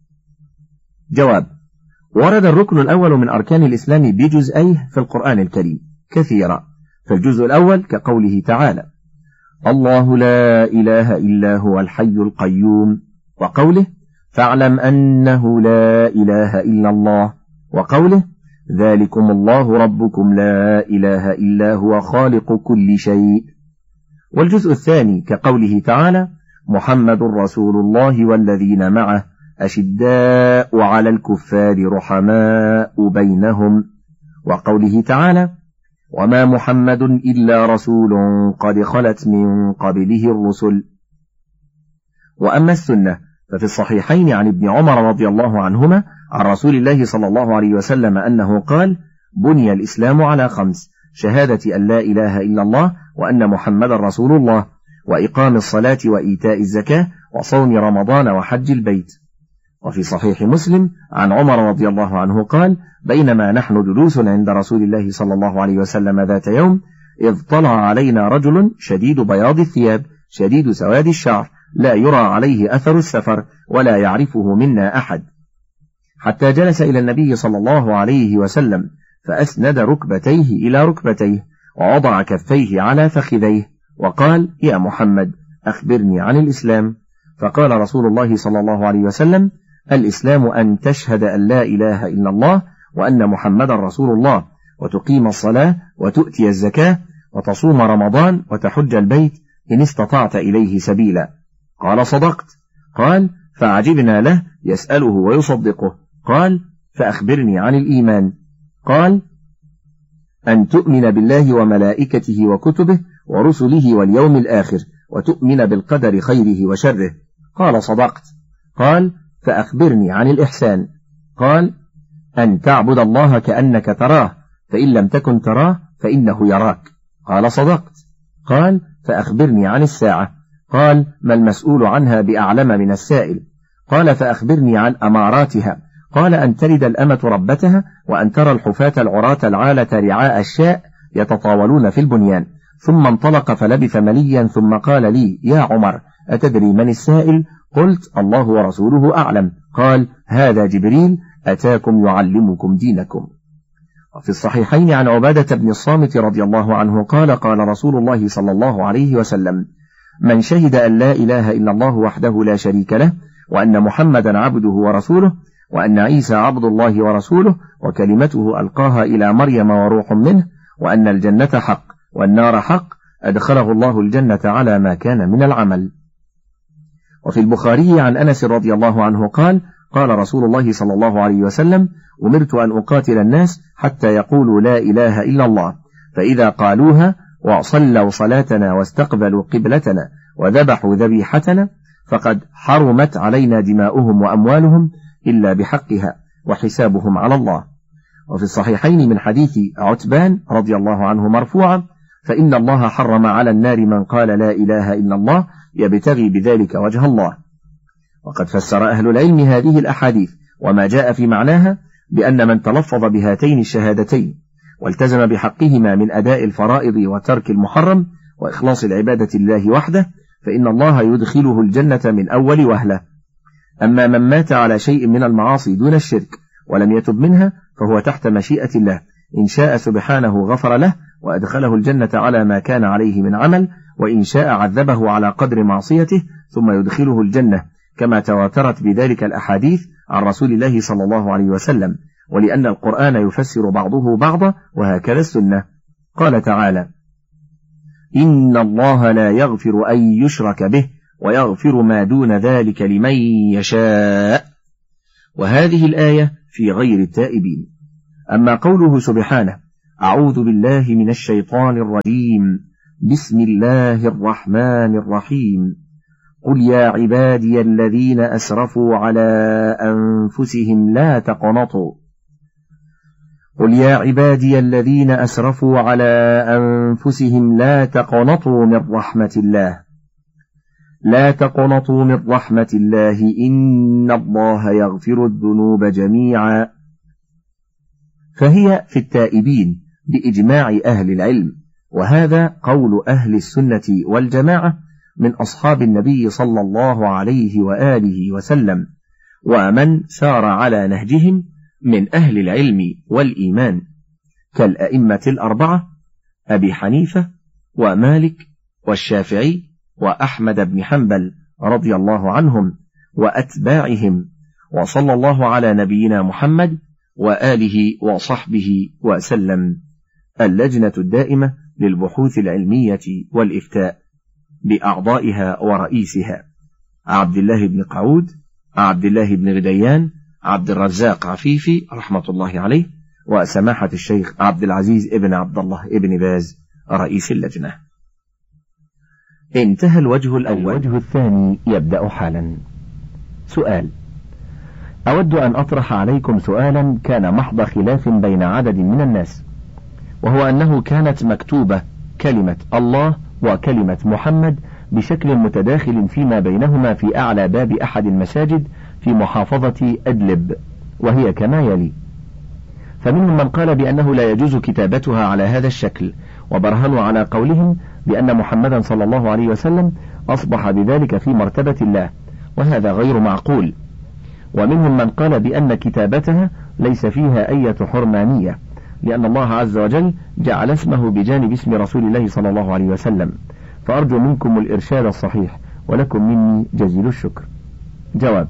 جواب: ورد الركن الأول من أركان الإسلام بجزئيه في القرآن الكريم كثيرا، فالجزء الأول كقوله تعالى: الله لا إله إلا هو الحي القيوم، وقوله: فاعلم أنه لا إله إلا الله، وقوله: ذلكم الله ربكم لا إله إلا هو خالق كل شيء. والجزء الثاني كقوله تعالى: محمد رسول الله والذين معه أشداء على الكفار رحماء بينهم، وقوله تعالى: وما محمد إلا رسول قد خلت من قبله الرسل. وأما السنة ففي الصحيحين عن ابن عمر رضي الله عنهما عن رسول الله صلى الله عليه وسلم أنه قال: بني الإسلام على خمس: شهادة أن لا إله إلا الله وأن محمد رسول الله، وإقام الصلاة وإيتاء الزكاة وصوم رمضان وحج البيت. وفي صحيح مسلم عن عمر رضي الله عنه قال: بينما نحن جلوس عند رسول الله صلى الله عليه وسلم ذات يوم إذ طلع علينا رجل شديد بياض الثياب شديد سواد الشعر لا يرى عليه أثر السفر ولا يعرفه منا أحد، حتى جلس إلى النبي صلى الله عليه وسلم فأسند ركبتيه إلى ركبتيه ووضع كفيه على فخذيه وقال: يا محمد أخبرني عن الإسلام. فقال رسول الله صلى الله عليه وسلم: الإسلام أن تشهد أن لا إله إلا الله وأن محمد رسول الله، وتقيم الصلاة وتؤتي الزكاة وتصوم رمضان وتحج البيت إن استطعت إليه سبيلا. قال: صدقت. قال: فعجبنا له يسأله ويصدقه. قال: فأخبرني عن الإيمان. قال: أن تؤمن بالله وملائكته وكتبه ورسله واليوم الآخر وتؤمن بالقدر خيره وشره. قال: صدقت. قال: فأخبرني عن الإحسان. قال: أن تعبد الله كأنك تراه، فإن لم تكن تراه فإنه يراك. قال: صدقت. قال: فأخبرني عن الساعة. قال: ما المسؤول عنها بأعلم من السائل. قال: فأخبرني عن أماراتها. قال: أن تلد الأمة ربتها، وأن ترى الحفاة العراة العالة رعاء الشاء يتطاولون في البنيان. ثم انطلق فلبث مليا ثم قال لي: يا عمر أتدري من السائل؟ قلت: الله ورسوله أعلم. قال: هذا جبريل أتاكم يعلمكم دينكم. وفي الصحيحين عن عبادة بن الصامت رضي الله عنه قال: قال رسول الله صلى الله عليه وسلم: من شهد أن لا إله إلا الله وحده لا شريك له، وأن محمدا عبده ورسوله، وأن عيسى عبد الله ورسوله وكلمته ألقاها إلى مريم وروح منه، وأن الجنة حق والنار حق، أدخله الله الجنة على ما كان من العمل. وفي البخاري عن أنس رضي الله عنه قال: قال رسول الله صلى الله عليه وسلم: أمرت أن أقاتل الناس حتى يقولوا لا إله إلا الله، فإذا قالوها وصلوا صلاتنا واستقبلوا قبلتنا وذبحوا ذبيحتنا فقد حرمت علينا دماؤهم وأموالهم إلا بحقها وحسابهم على الله. وفي الصحيحين من حديث عتبان رضي الله عنه مرفوعا: فإن الله حرم على النار من قال لا إله إلا الله يبتغي بذلك وجه الله. وقد فسر أهل العلم هذه الأحاديث وما جاء في معناها بأن من تلفظ بهاتين الشهادتين والتزم بحقهما من أداء الفرائض وترك المحرم وإخلاص العبادة لله وحده فإن الله يدخله الجنة من أول وهلة. أما من مات على شيء من المعاصي دون الشرك ولم يتب منها فهو تحت مشيئة الله، إن شاء سبحانه غفر له وأدخله الجنة على ما كان عليه من عمل، وإن شاء عذبه على قدر معصيته ثم يدخله الجنة، كما تواترت بذلك الأحاديث عن رسول الله صلى الله عليه وسلم، ولأن القرآن يفسر بعضه بعضا، وهكذا السنة. قال تعالى: إن الله لا يغفر أن يشرك به ويغفر ما دون ذلك لمن يشاء. وهذه الآية في غير التائبين. أما قوله سبحانه: أعوذ بالله من الشيطان الرجيم، بسم الله الرحمن الرحيم، قل يا عبادي الذين أسرفوا على أنفسهم لا تقنطوا قل يا عبادي الذين أسرفوا على أنفسهم لا تقنطوا من رحمة الله لا تقنطوا من رحمة الله إن الله يغفر الذنوب جميعا. فهي في التائبين بإجماع أهل العلم، وهذا قول أهل السنة والجماعة من أصحاب النبي صلى الله عليه وآله وسلم، ومن سار على نهجهم من أهل العلم والإيمان، كالأئمة الأربعة أبي حنيفة ومالك والشافعي وأحمد بن حنبل رضي الله عنهم وأتباعهم. وصلى الله على نبينا محمد وآله وصحبه وسلم. اللجنة الدائمة للبحوث العلمية والإفتاء بأعضائها ورئيسها: عبد الله بن قعود، عبد الله بن غديان، عبد الرزاق عفيفي رحمة الله عليه، وسماحة الشيخ عبد العزيز ابن عبد الله ابن باز رئيس اللجنة. انتهى الوجه الأول. الوجه الثاني يبدأ حالا. سؤال: أود أن أطرح عليكم سؤالا كان محض خلاف بين عدد من الناس، وهو أنه كانت مكتوبة كلمة الله وكلمة محمد بشكل متداخل فيما بينهما في أعلى باب أحد المساجد في محافظة أدلب، وهي كما يلي: فمنهم من قال بأنه لا يجوز كتابتها على هذا الشكل، وبرهنوا على قولهم بأن محمدا صلى الله عليه وسلم أصبح بذلك في مرتبة الله، وهذا غير معقول. ومنهم من قال بأن كتابتها ليس فيها أي حرمانية، لأن الله عز وجل جعل اسمه بجانب اسم رسول الله صلى الله عليه وسلم. فأرجو منكم الإرشاد الصحيح، ولكم مني جزيل الشكر. جواب: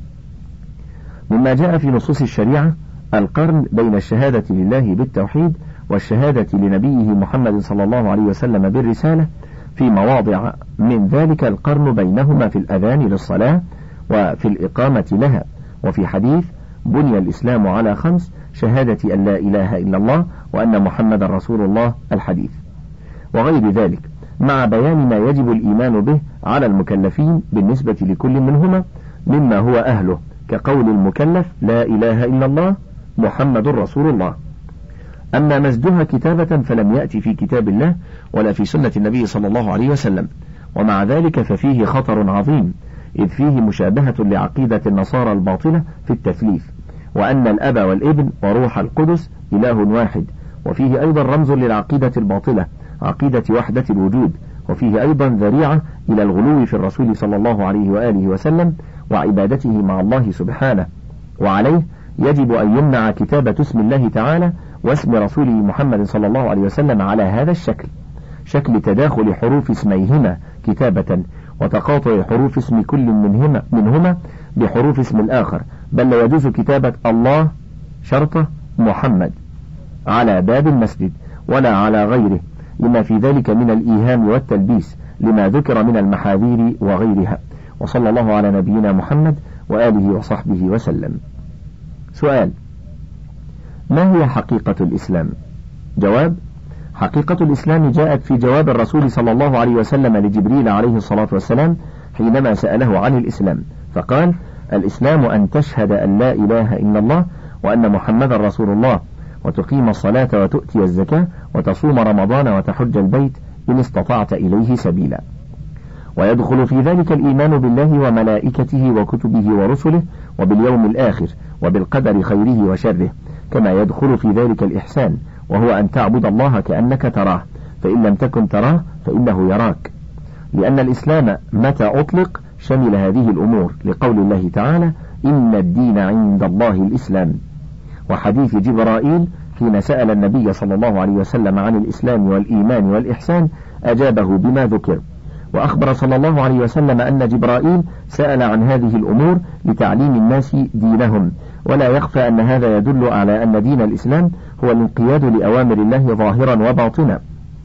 مما جاء في نصوص الشريعة القرن بين الشهادة لله بالتوحيد والشهادة لنبيه محمد صلى الله عليه وسلم بالرسالة في مواضع، من ذلك القرن بينهما في الأذان للصلاة وفي الإقامة لها، وفي حديث بني الإسلام على خمس: شهادة أن لا إله إلا الله وأن محمد رسول الله، الحديث، وغير ذلك، مع بيان ما يجب الإيمان به على المكلفين بالنسبة لكل منهما مما هو أهله، كقول المكلف لا إله إلا الله محمد رسول الله. أما مزجها كتابة فلم يأتي في كتاب الله ولا في سنة النبي صلى الله عليه وسلم، ومع ذلك ففيه خطر عظيم، إذ فيه مشابهة لعقيدة النصارى الباطلة في التثليث، وأن الأب والابن وروح القدس إله واحد، وفيه أيضا رمز للعقيدة الباطلة، عقيدة وحدة الوجود، وفيه أيضا ذريعة إلى الغلو في الرسول صلى الله عليه وآله وسلم وعبادته مع الله سبحانه. وعليه يجب أن يمنع كتابة اسم الله تعالى واسم رسوله محمد صلى الله عليه وسلم على هذا الشكل، شكل تداخل حروف اسميهما كتابة وتقاطع حروف اسم كل منهما, منهما بحروف اسم الآخر، بل لا يجوز كتابة الله شرطة محمد على باب المسجد ولا على غيره، لما في ذلك من الإيهام والتلبيس لما ذكر من المحاذير وغيرها. وصلى الله على نبينا محمد وآله وصحبه وسلم. سؤال: ما هي حقيقة الإسلام؟ جواب: حقيقة الإسلام جاءت في جواب الرسول صلى الله عليه وسلم لجبريل عليه الصلاة والسلام حينما سأله عن الإسلام، فقال: الإسلام أن تشهد أن لا إله إلا الله وأن محمد رسول الله، وتقيم الصلاة وتؤتي الزكاة وتصوم رمضان وتحج البيت إن استطعت إليه سبيلا. ويدخل في ذلك الإيمان بالله وملائكته وكتبه ورسله وباليوم الآخر وبالقدر خيره وشره، كما يدخل في ذلك الإحسان، وهو أن تعبد الله كأنك تراه، فإن لم تكن تراه فإنه يراك، لأن الإسلام متى أطلق شمل هذه الأمور، لقول الله تعالى: إن الدين عند الله الإسلام. وحديث جبرائيل حين سأل النبي صلى الله عليه وسلم عن الإسلام والإيمان والإحسان أجابه بما ذكر. وأخبر صلى الله عليه وسلم أن جبرائيل سأل عن هذه الأمور لتعليم الناس دينهم، ولا يخفى أن هذا يدل على أن دين الإسلام هو الانقياد لأوامر الله ظاهرا وباطنا،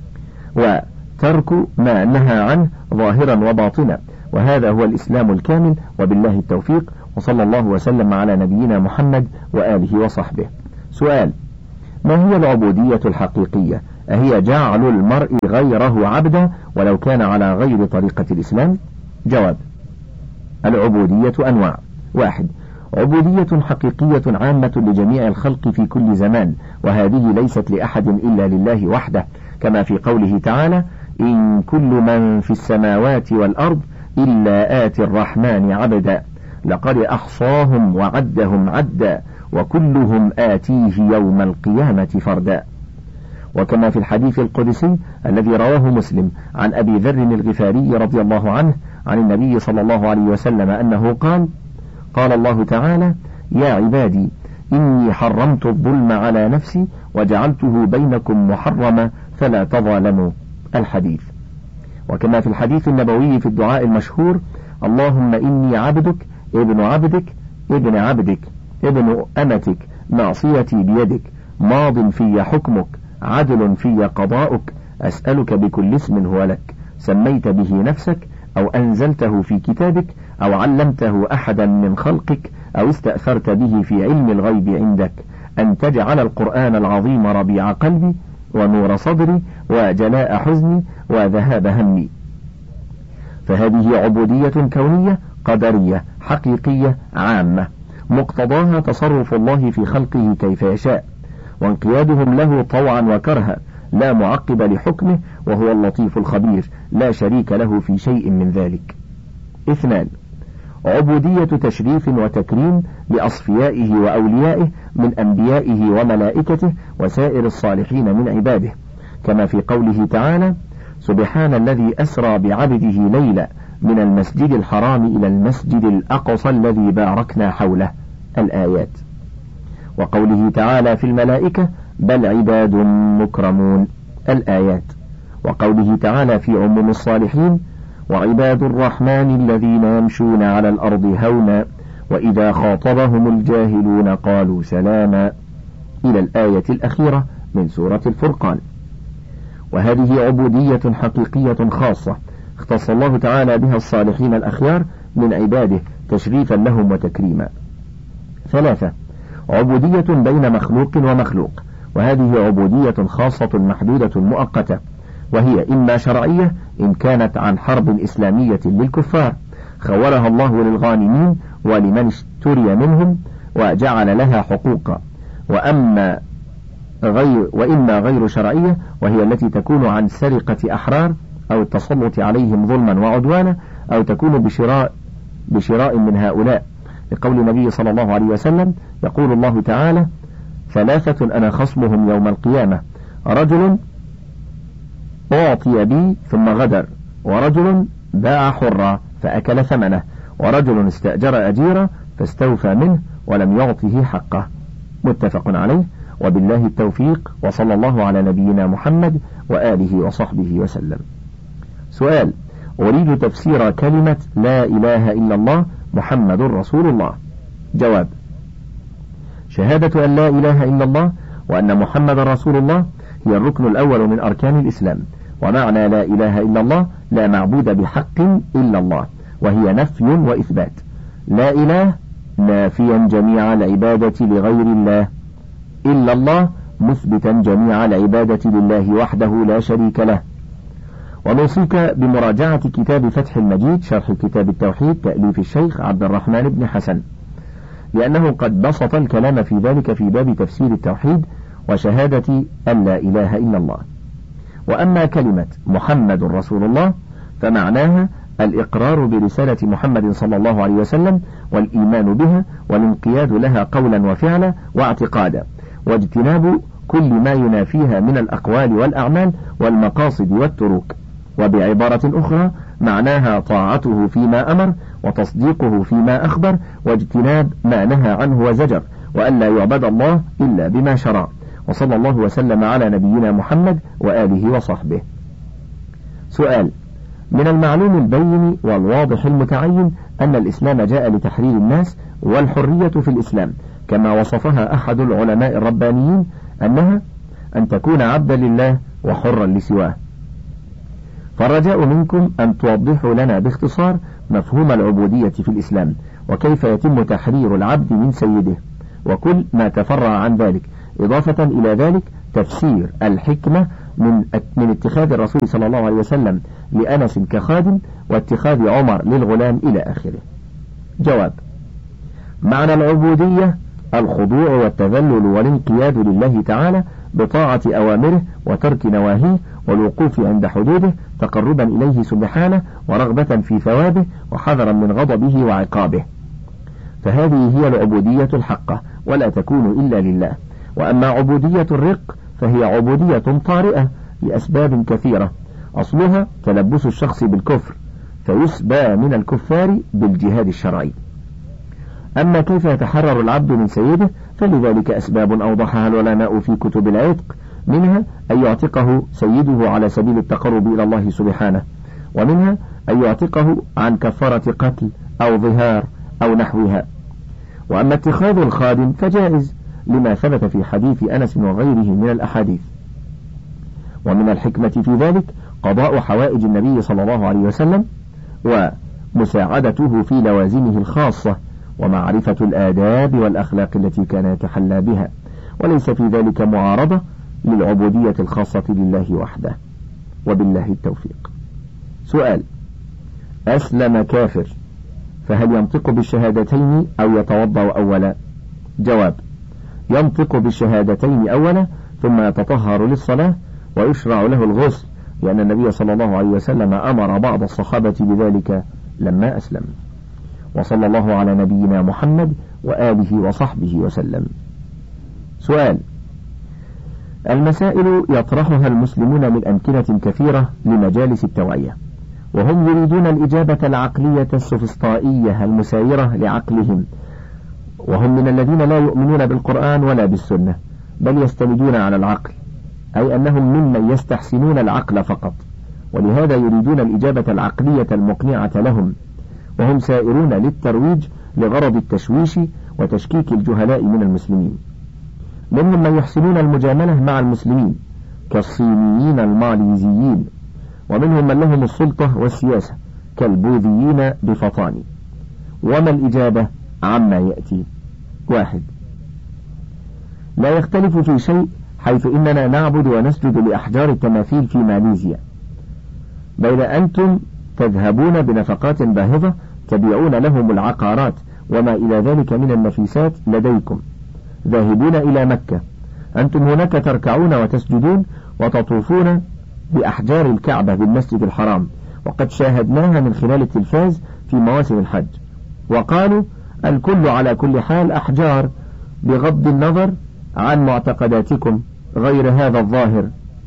وترك ما نهى عنه ظاهرا وباطنا، وهذا هو الإسلام الكامل، وبالله التوفيق، وصلى الله وسلم على نبينا محمد وآله وصحبه. سؤال: ما هي العبودية الحقيقية؟ أهي جعل المرء غيره عبدا ولو كان على غير طريقة الإسلام؟ جواب: العبودية أنواع. واحد: عبودية حقيقية عامة لجميع الخلق في كل زمان، وهذه ليست لأحد إلا لله وحده، كما في قوله تعالى: إن كل من في السماوات والأرض إلا آتي الرحمن عبدا لقد أحصاهم وعدهم عدا وكلهم آتيه يوم القيامة فردا. وكما في الحديث القدسي الذي رواه مسلم عن أبي ذر الغفاري رضي الله عنه عن النبي صلى الله عليه وسلم أنه قال: قال الله تعالى: يا عبادي إني حرمت الظلم على نفسي وجعلته بينكم محرما فلا تظالموا. الحديث. وكما في الحديث النبوي في الدعاء المشهور: اللهم إني عبدك ابن عبدك ابن عبدك ابن أمتك ناصيتي بيدك ماض في حكمك عدل في قضاؤك أسألك بكل اسم هو لك سميت به نفسك أو أنزلته في كتابك أو علمته أحدا من خلقك أو استأثرت به في علم الغيب عندك أن تجعل القرآن العظيم ربيع قلبي ونور صدري وجلاء حزني وذهاب همي. فهذه عبودية كونية قدرية حقيقية عامة، مقتضاها تصرف الله في خلقه كيف يشاء، وانقيادهم له طوعا وكرها، لا معقب لحكمه، وهو اللطيف الخبير لا شريك له في شيء من ذلك. اثنان: عبودية تشريف وتكريم لأصفيائه وأوليائه من أنبيائه وملائكته وسائر الصالحين من عباده، كما في قوله تعالى: سبحان الذي أسرى بعبده ليلا من المسجد الحرام إلى المسجد الأقصى الذي باركنا حوله. الآيات. وقوله تعالى في الملائكة: بل عباد مكرمون. الآيات. وقوله تعالى في عموم الصالحين: وعباد الرحمن الذين يمشون على الأرض هونا وإذا خاطبهم الجاهلون قالوا سلاما، إلى الآية الأخيرة من سورة الفرقان. وهذه عبودية حقيقية خاصة اختص الله تعالى بها الصالحين الأخيار من عباده تشريفا لهم وتكريما. ثلاثة: عبودية بين مخلوق ومخلوق، وهذه عبودية خاصة محدودة مؤقتة، وهي إما شرعية إن كانت عن حرب إسلامية للكفار خولها الله للغانمين ولمن اشتري منهم وجعل لها حقوقا، وأما غير وإما غير شرعية وهي التي تكون عن سرقة أحرار أو التسلط عليهم ظلما وعدوانا، أو تكون بشراء بشراء من هؤلاء، لقول النبي صلى الله عليه وسلم: يقول الله تعالى: ثلاثة أنا خصمهم يوم القيامة، رجل أعطي بي ثم غدر، ورجل باع حرا فأكل ثمنه، ورجل استأجر أجيرا فاستوفى منه ولم يعطه حقه. متفق عليه، وبالله التوفيق، وصلى الله على نبينا محمد وآله وصحبه وسلم. سؤال: أريد تفسير كلمة لا إله إلا الله محمد رسول الله. جواب: شهادة أن لا إله إلا الله وأن محمد رسول الله هي الركن الأول من أركان الإسلام، ومعنى لا إله إلا الله لا معبود بحق إلا الله، وهي نفي وإثبات. لا إله نافيا جميع العبادة لغير الله، إلا الله مثبتا جميع العبادة لله وحده لا شريك له. ونوصيك بمراجعة كتاب فتح المجيد شرح كتاب التوحيد تأليف الشيخ عبد الرحمن بن حسن، لأنه قد بسط الكلام في ذلك في باب تفسير التوحيد وشهادة أن لا إله إلا الله. وأما كلمة محمد رسول الله فمعناها الإقرار برسالة محمد صلى الله عليه وسلم والإيمان بها والانقياد لها قولا وفعلا واعتقادا، واجتناب كل ما ينافيها من الأقوال والأعمال والمقاصد والتروك. وبعبارة أخرى معناها طاعته فيما أمر وتصديقه فيما أخبر واجتناب ما نهى عنه وزجر، وأن لا يعبد الله إلا بما شرع. وصلى الله وسلم على نبينا محمد وآله وصحبه. سؤال: من المعلوم البين والواضح المتعين أن الإسلام جاء لتحرير الناس، والحرية في الإسلام كما وصفها أحد العلماء الربانيين أنها أن تكون عبدا لله وحرا لسواه. فالرجاء منكم أن توضحوا لنا باختصار مفهوم العبودية في الإسلام، وكيف يتم تحرير العبد من سيده، وكل ما تفرع عن ذلك، إضافة إلى ذلك تفسير الحكمة من من اتخاذ الرسول صلى الله عليه وسلم لأنس كخادم، واتخاذ عمر للغلام إلى آخره. جواب: معنى العبودية الخضوع والتذلل والانقياد لله تعالى بطاعة أوامره وترك نواهيه، والوقوف عند حدوده تقربا إليه سبحانه ورغبة في ثوابه وحذرا من غضبه وعقابه. فهذه هي العبودية الحقة، ولا تكون إلا لله. وأما عبودية الرق فهي عبودية طارئة لأسباب كثيرة، أصلها تلبس الشخص بالكفر فيسبى من الكفار بالجهاد الشرعي. أما كيف يتحرر العبد من سيده فلذلك أسباب أوضحها العلماء في كتب العتق، منها أن يعتقه سيده على سبيل التقرب إلى الله سبحانه، ومنها أن يعتقه عن كفارة قتل أو ظهار أو نحوها. وأما اتخاذ الخادم فجائز لما ثبت في حديث أنس وغيره من الأحاديث. ومن الحكمة في ذلك قضاء حوائج النبي صلى الله عليه وسلم ومساعدته في لوازمه الخاصة ومعرفة الآداب والأخلاق التي كان يتحلى بها، وليس في ذلك معارضة للعبودية الخاصة لله وحده. وبالله التوفيق. سؤال: أسلم كافر فهل ينطق بالشهادتين أو يتوضأ أولا؟ جواب: ينطق بالشهادتين أولا ثم يتطهر للصلاة ويشرع له الغسل، لأن النبي صلى الله عليه وسلم أمر بعض الصحابة بذلك لما أسلم. وصلى الله على نبينا محمد وآله وصحبه وسلم. سؤال: المسائل يطرحها المسلمون من أمكنة كثيرة لمجالس التوعية، وهم يريدون الإجابة العقلية السوفسطائية المسايرة لعقلهم، وهم من الذين لا يؤمنون بالقرآن ولا بالسنة، بل يستندون على العقل، أي أنهم ممن يستحسنون العقل فقط، ولهذا يريدون الإجابة العقلية المقنعة لهم، وهم سائرون للترويج لغرض التشويش وتشكيك الجهلاء من المسلمين. منهم من يحسنون المجاملة مع المسلمين كالصينيين الماليزيين، ومنهم من لهم السلطة والسياسة كالبوذيين بفطاني. وما الإجابة عما يأتي؟ واحد: لا يختلف في شيء حيث إننا نعبد ونسجد لأحجار التماثيل في ماليزيا، بين أنتم تذهبون بنفقات باهظة تبيعون لهم العقارات وما إلى ذلك من النفيسات لديكم، ذاهبون إلى مكة، أنتم هناك تركعون وتسجدون وتطوفون بأحجار الكعبة بالمسجد الحرام، وقد شاهدناها من خلال التلفاز في مواسم الحج، وقالوا الكل على كل حال أحجار بغض النظر عن معتقداتكم غير هذا الظاهر،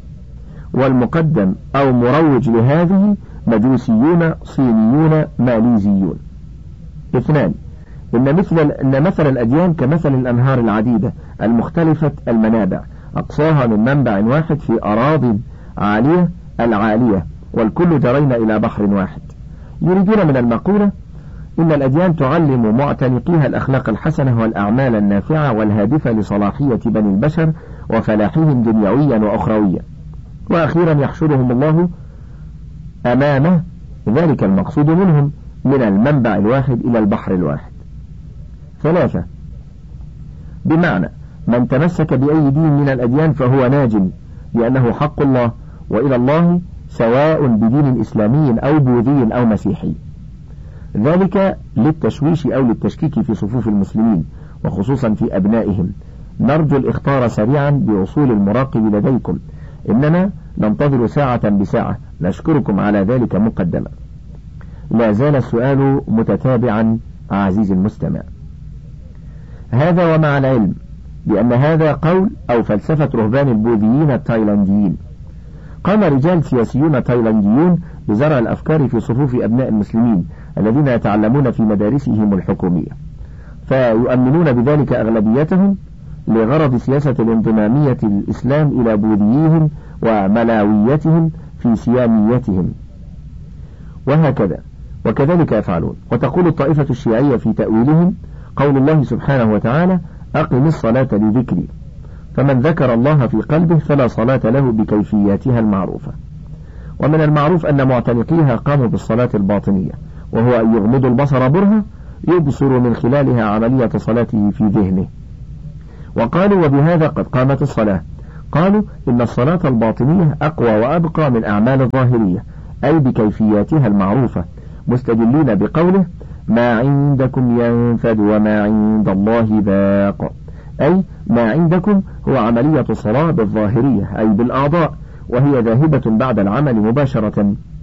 والمقدم أو مروج لهذه مجوسيون صينيون ماليزيون. اثنان: إن مثل إن مثل الأديان كمثل الأنهار العديدة المختلفة المنابع، أقصاها من منبع واحد في أراضٍ عالية العالية، والكل جرين إلى بحر واحد. يريدون من المقولة إن الأديان تعلم معتنقيها الأخلاق الحسنة والأعمال النافعة والهادفة لصلاحية بني البشر وفلاحهم دنيويا وأخرويا، وأخيرا يحشرهم الله أمامه ذلك المقصود منهم من المنبع الواحد إلى البحر الواحد. ثلاثة: بمعنى من تمسك بأي دين من الأديان فهو ناج، لأنه حق الله، وإلى الله سواء بدين إسلامي أو بوذي أو مسيحي، ذلك للتشويش أو للتشكيك في صفوف المسلمين وخصوصا في أبنائهم. نرجو الإخطار سريعا بوصول المراقب لديكم، إننا ننتظر ساعة بساعة، نشكركم على ذلك مقدما. لا زال السؤال متتابعا عزيزي المستمع. هذا ومع العلم بأن هذا قول أو فلسفة رهبان البوذيين التايلانديين. قام رجال سياسيون تايلانديون بزرع الأفكار في صفوف أبناء المسلمين الذين يتعلمون في مدارسهم الحكومية، فيؤمنون بذلك أغلبيتهم لغرض سياسة الانضمامية الإسلام إلى بوذيهم وملاويتهم في سياميتهم. وهكذا، وكذلك يفعلون. وتقول الطائفة الشيعية في تأويلهم قول الله سبحانه وتعالى أقم الصلاة لذكري، فمن ذكر الله في قلبه فلا صلاة له بكيفياتها المعروفة. ومن المعروف أن معتنقيها قاموا بالصلاة الباطنية، وهو أن يغمض البصر برهة يبصر من خلالها عملية صلاته في ذهنه. وقالوا وبهذا قد قامت الصلاة. قالوا إن الصلاة الباطنية أقوى وأبقى من أعمال الظاهرية، أي بكيفياتها المعروفة، مستدلين بقوله ما عندكم ينفد وما عند الله باق، أي ما عندكم هو عملية الصلاة بالظاهرية أي بالأعضاء، وهي ذاهبة بعد العمل مباشرة،